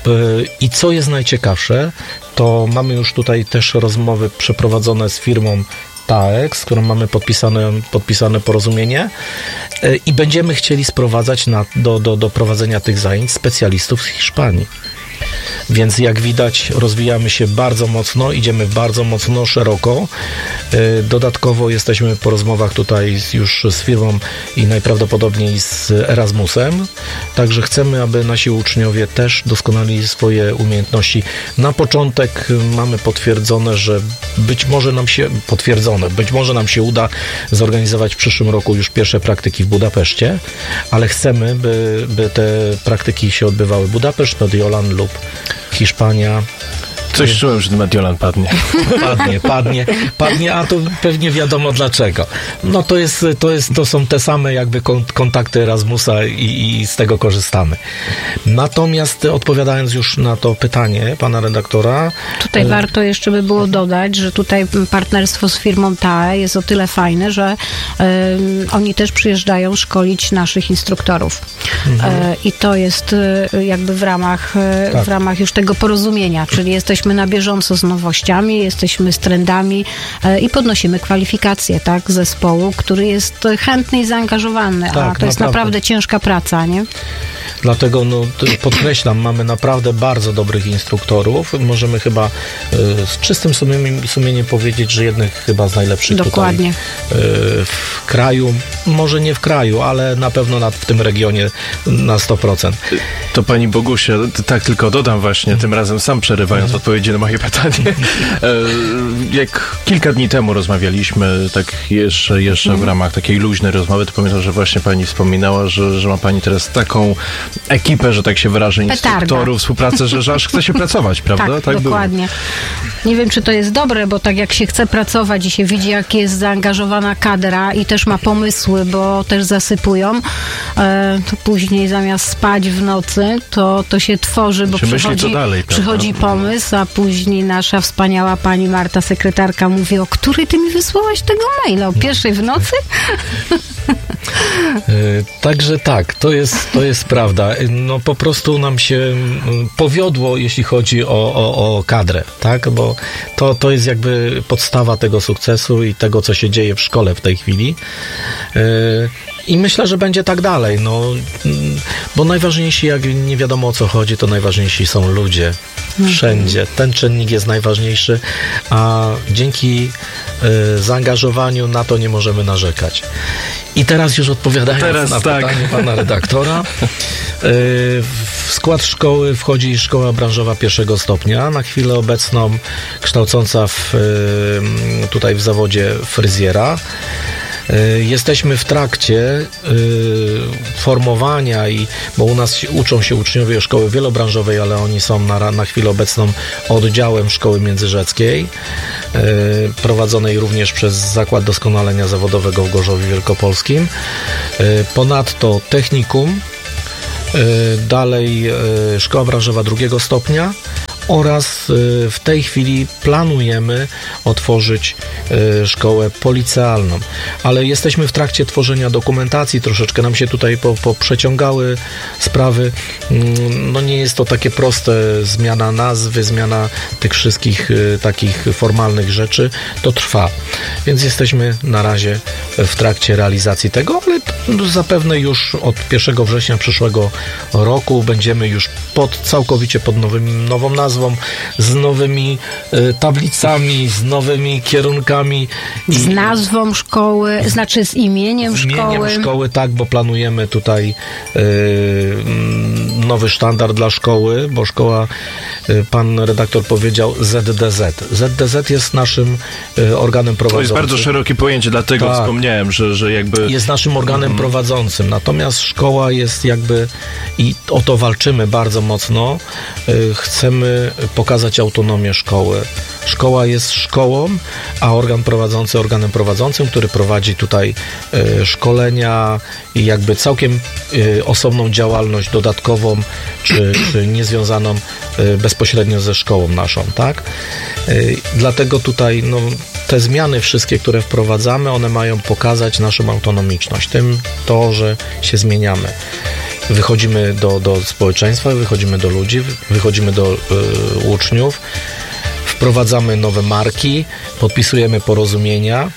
I co jest najciekawsze, to mamy już tutaj też rozmowy przeprowadzone z firmą Taex, z którą mamy podpisane, podpisane porozumienie i będziemy chcieli sprowadzać na, do, do, do prowadzenia tych zajęć specjalistów z Hiszpanii. Więc jak widać, rozwijamy się bardzo mocno, idziemy bardzo mocno, szeroko. Dodatkowo jesteśmy po rozmowach tutaj już z firmą i najprawdopodobniej z Erasmusem. Także chcemy, aby nasi uczniowie też doskonalili swoje umiejętności. Na początek mamy potwierdzone, że być może nam się, potwierdzone, być może nam się uda zorganizować w przyszłym roku już pierwsze praktyki w Budapeszcie, ale chcemy, by, by te praktyki się odbywały Budapeszt, Mediolan lub Hiszpania. Coś czułem, że Mediolan padnie. Padnie, padnie, padnie, a to pewnie wiadomo dlaczego. No to jest, to jest, to są te same jakby kontakty Erasmusa i, i z tego korzystamy. Natomiast odpowiadając już na to pytanie pana redaktora. Tutaj e... warto jeszcze by było dodać, że tutaj partnerstwo z firmą T A E jest o tyle fajne, że e, oni też przyjeżdżają szkolić naszych instruktorów. Mhm. E, I to jest e, jakby w ramach, e, tak. w ramach już tego porozumienia, czyli jesteśmy na bieżąco z nowościami, jesteśmy z trendami e, i podnosimy kwalifikacje, tak, zespołu, który jest chętny i zaangażowany, tak, a to naprawdę. jest naprawdę ciężka praca, nie? Dlatego no, podkreślam, mamy naprawdę bardzo dobrych instruktorów. Możemy chyba y, z czystym sumieniem, sumieniem powiedzieć, że jednych chyba z najlepszych Dokładnie. tutaj y, w kraju. Może nie w kraju, ale na pewno na, w tym regionie na sto procent. To pani Bogusia, tak tylko dodam właśnie, tym razem sam przerywając mm. odpowiedzi na moje pytanie. Jak kilka dni temu rozmawialiśmy, tak jeszcze, jeszcze mm. w ramach takiej luźnej rozmowy, to pamiętam, że właśnie pani wspominała, że, że ma pani teraz taką ekipę, że tak się wyrażę, instruktorów, współpracę, że, że aż chce się pracować, prawda? Tak, tak dokładnie. Było. Nie wiem, czy to jest dobre, bo tak jak się chce pracować i się widzi, jak jest zaangażowana kadra i też ma pomysły, bo też zasypują, to później zamiast spać w nocy, to, to się tworzy, bo się przychodzi, myśli, dalej, przychodzi pomysł, a później nasza wspaniała pani Marta, sekretarka, mówi, o której ty mi wysłałaś tego maila? O pierwszej w nocy? Także tak, to jest, to jest prawda. No po prostu nam się powiodło, jeśli chodzi o, o, o kadrę, tak? Bo to, to jest jakby podstawa tego sukcesu i tego, co się dzieje w szkole w tej chwili. I myślę, że będzie tak dalej, no, bo najważniejsi, jak nie wiadomo o co chodzi, to najważniejsi są ludzie. Wszędzie. Ten czynnik jest najważniejszy, a dzięki y, zaangażowaniu na to nie możemy narzekać. I teraz już odpowiadając teraz, na tak. pytanie pana redaktora, y, w skład szkoły wchodzi szkoła branżowa pierwszego stopnia, na chwilę obecną kształcąca w, y, tutaj w zawodzie fryzjera. Jesteśmy w trakcie y, formowania, i, bo u nas uczą się uczniowie szkoły wielobranżowej, ale oni są na, na chwilę obecną oddziałem szkoły międzyrzeckiej, y, prowadzonej również przez Zakład Doskonalenia Zawodowego w Gorzowie Wielkopolskim. Y, ponadto technikum, y, dalej y, szkoła branżowa drugiego stopnia, oraz w tej chwili planujemy otworzyć szkołę policealną. Ale jesteśmy w trakcie tworzenia dokumentacji, troszeczkę nam się tutaj po, poprzeciągały sprawy. No nie jest to takie proste, zmiana nazwy, zmiana tych wszystkich takich formalnych rzeczy, to trwa. Więc jesteśmy na razie w trakcie realizacji tego, ale zapewne już od pierwszego września przyszłego roku będziemy już pod, całkowicie pod nowym, nową nazwą, z nowymi y, tablicami, z nowymi kierunkami. I, z nazwą szkoły, znaczy z imieniem z szkoły. Z imieniem szkoły, tak, bo planujemy tutaj y, nowy sztandar dla szkoły, bo szkoła, y, pan redaktor powiedział Z D Z. Z D Z jest naszym y, organem prowadzącym. To jest bardzo szerokie pojęcie, dlatego tak. wspomniałem, że, że jakby... Jest naszym organem hmm. prowadzącym, natomiast szkoła jest jakby, i o to walczymy bardzo mocno, y, chcemy pokazać autonomię szkoły. Szkoła jest szkołą, a organ prowadzący organem prowadzącym, który prowadzi tutaj y, szkolenia i jakby całkiem y, osobną działalność dodatkową, czy, czy niezwiązaną y, bezpośrednio ze szkołą naszą, tak? Y, dlatego tutaj no, te zmiany wszystkie, które wprowadzamy, one mają pokazać naszą autonomiczność, tym to, że się zmieniamy. Wychodzimy do, do społeczeństwa, wychodzimy do ludzi, wychodzimy do y, uczniów, wprowadzamy nowe marki, podpisujemy porozumienia.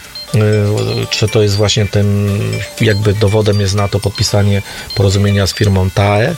Czy to jest właśnie tym, jakby dowodem jest na to podpisanie porozumienia z firmą T A E,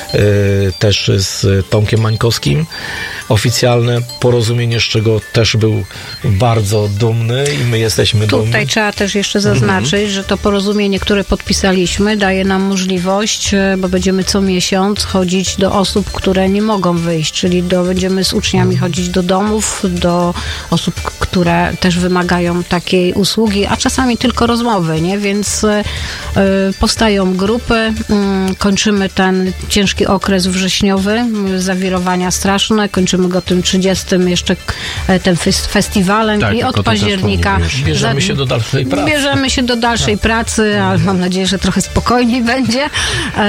też z Tomkiem Mańkowskim, oficjalne porozumienie, z czego też był bardzo dumny i my jesteśmy Tutaj dumni. Tutaj trzeba też jeszcze zaznaczyć, mhm. że to porozumienie, które podpisaliśmy, daje nam możliwość, bo będziemy co miesiąc chodzić do osób, które nie mogą wyjść, czyli do, będziemy z uczniami mhm. chodzić do domów, do osób, które też wymagają takiej usługi, a czasami tylko rozmowy, nie? Więc y, powstają grupy, y, kończymy ten ciężki okres wrześniowy, y, zawirowania straszne, kończymy go tym trzydziestym jeszcze y, tym festiwalem tak, i od października bierzemy się do dalszej pracy. Bierzemy się do dalszej no. pracy, ale mam nadzieję, że trochę spokojniej będzie. Y,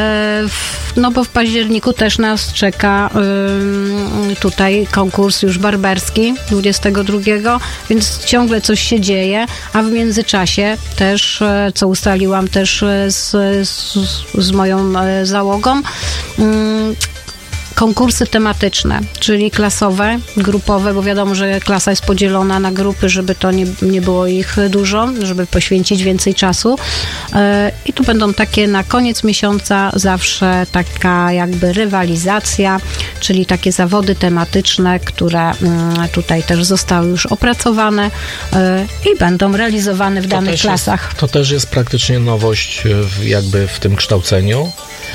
no bo w październiku też nas czeka y, tutaj konkurs już barberski dwudziestego drugiego, więc ciągle coś się dzieje, a w międzyczasie też, co ustaliłam też z, z, z moją załogą, konkursy tematyczne, czyli klasowe, grupowe, bo wiadomo, że klasa jest podzielona na grupy, żeby to nie, nie było ich dużo, żeby poświęcić więcej czasu. I tu będą takie na koniec miesiąca zawsze taka jakby rywalizacja, czyli takie zawody tematyczne, które tutaj też zostały już opracowane i będą realizowane w to danych klasach. Jest, to też jest praktycznie nowość w, jakby w tym kształceniu,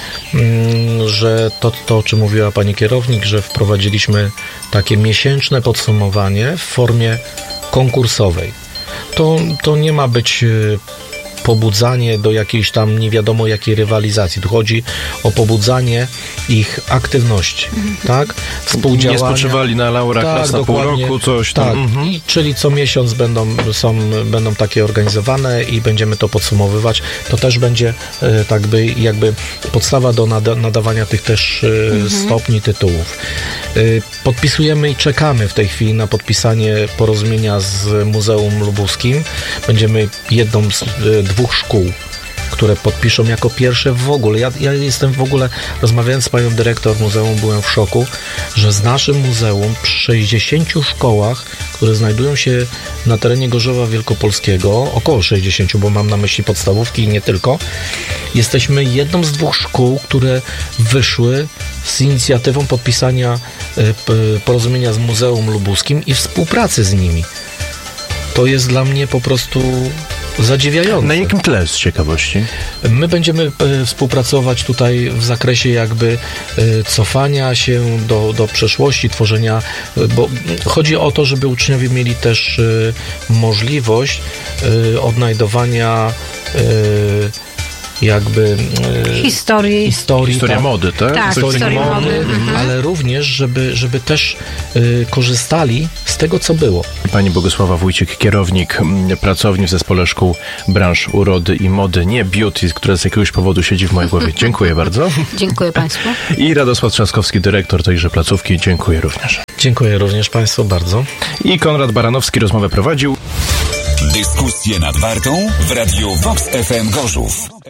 że to, to, o czym mówiła pani kierownik, że wprowadziliśmy takie miesięczne podsumowanie w formie konkursowej. To, to nie ma być pobudzanie do jakiejś tam nie wiadomo jakiej rywalizacji. Tu chodzi o pobudzanie ich aktywności, mhm. tak? Współdziałania. Nie spoczywali na laurach tak, raz na pół roku, coś tam. Tak. Mhm. I, czyli co miesiąc będą, są, będą takie organizowane i będziemy to podsumowywać. To też będzie e, tak by, jakby podstawa do nada, nadawania tych też e, mhm. stopni, tytułów. E, podpisujemy i czekamy w tej chwili na podpisanie porozumienia z Muzeum Lubuskim. Będziemy jedną z e, dwóch szkół które podpiszą jako pierwsze w ogóle. Ja, ja jestem w ogóle, rozmawiając z panią dyrektor muzeum, byłem w szoku, że z naszym muzeum przy sześćdziesięciu szkołach, które znajdują się na terenie Gorzowa Wielkopolskiego, około sześćdziesięciu, bo mam na myśli podstawówki i nie tylko, jesteśmy jedną z dwóch szkół, które wyszły z inicjatywą podpisania porozumienia z Muzeum Lubuskim i współpracy z nimi. To jest dla mnie po prostu zadziwiające. Na jakim tle, z ciekawości? My będziemy e, współpracować tutaj w zakresie jakby e, cofania się do, do przeszłości, tworzenia, e, bo chodzi o to, żeby uczniowie mieli też e, możliwość e, odnajdowania e, jakby e, historii. historii Historia tak, mody, tak? Tak, historii historii mody, mody. Mhm. ale również, żeby, żeby też e, korzystali z tego, co było. Pani Bogusława Wójcik, kierownik m, pracowni w Zespole Szkół Branż Urody i Mody, nie Beauty, która z jakiegoś powodu siedzi w mojej głowie. Dziękuję bardzo. Dziękuję Państwu. I Radosław Trzaskowski, dyrektor tejże placówki. Dziękuję również. Dziękuję również Państwu bardzo. I Konrad Baranowski rozmowę prowadził. Dyskusję nad Wartą w Radiu Vox F M Gorzów.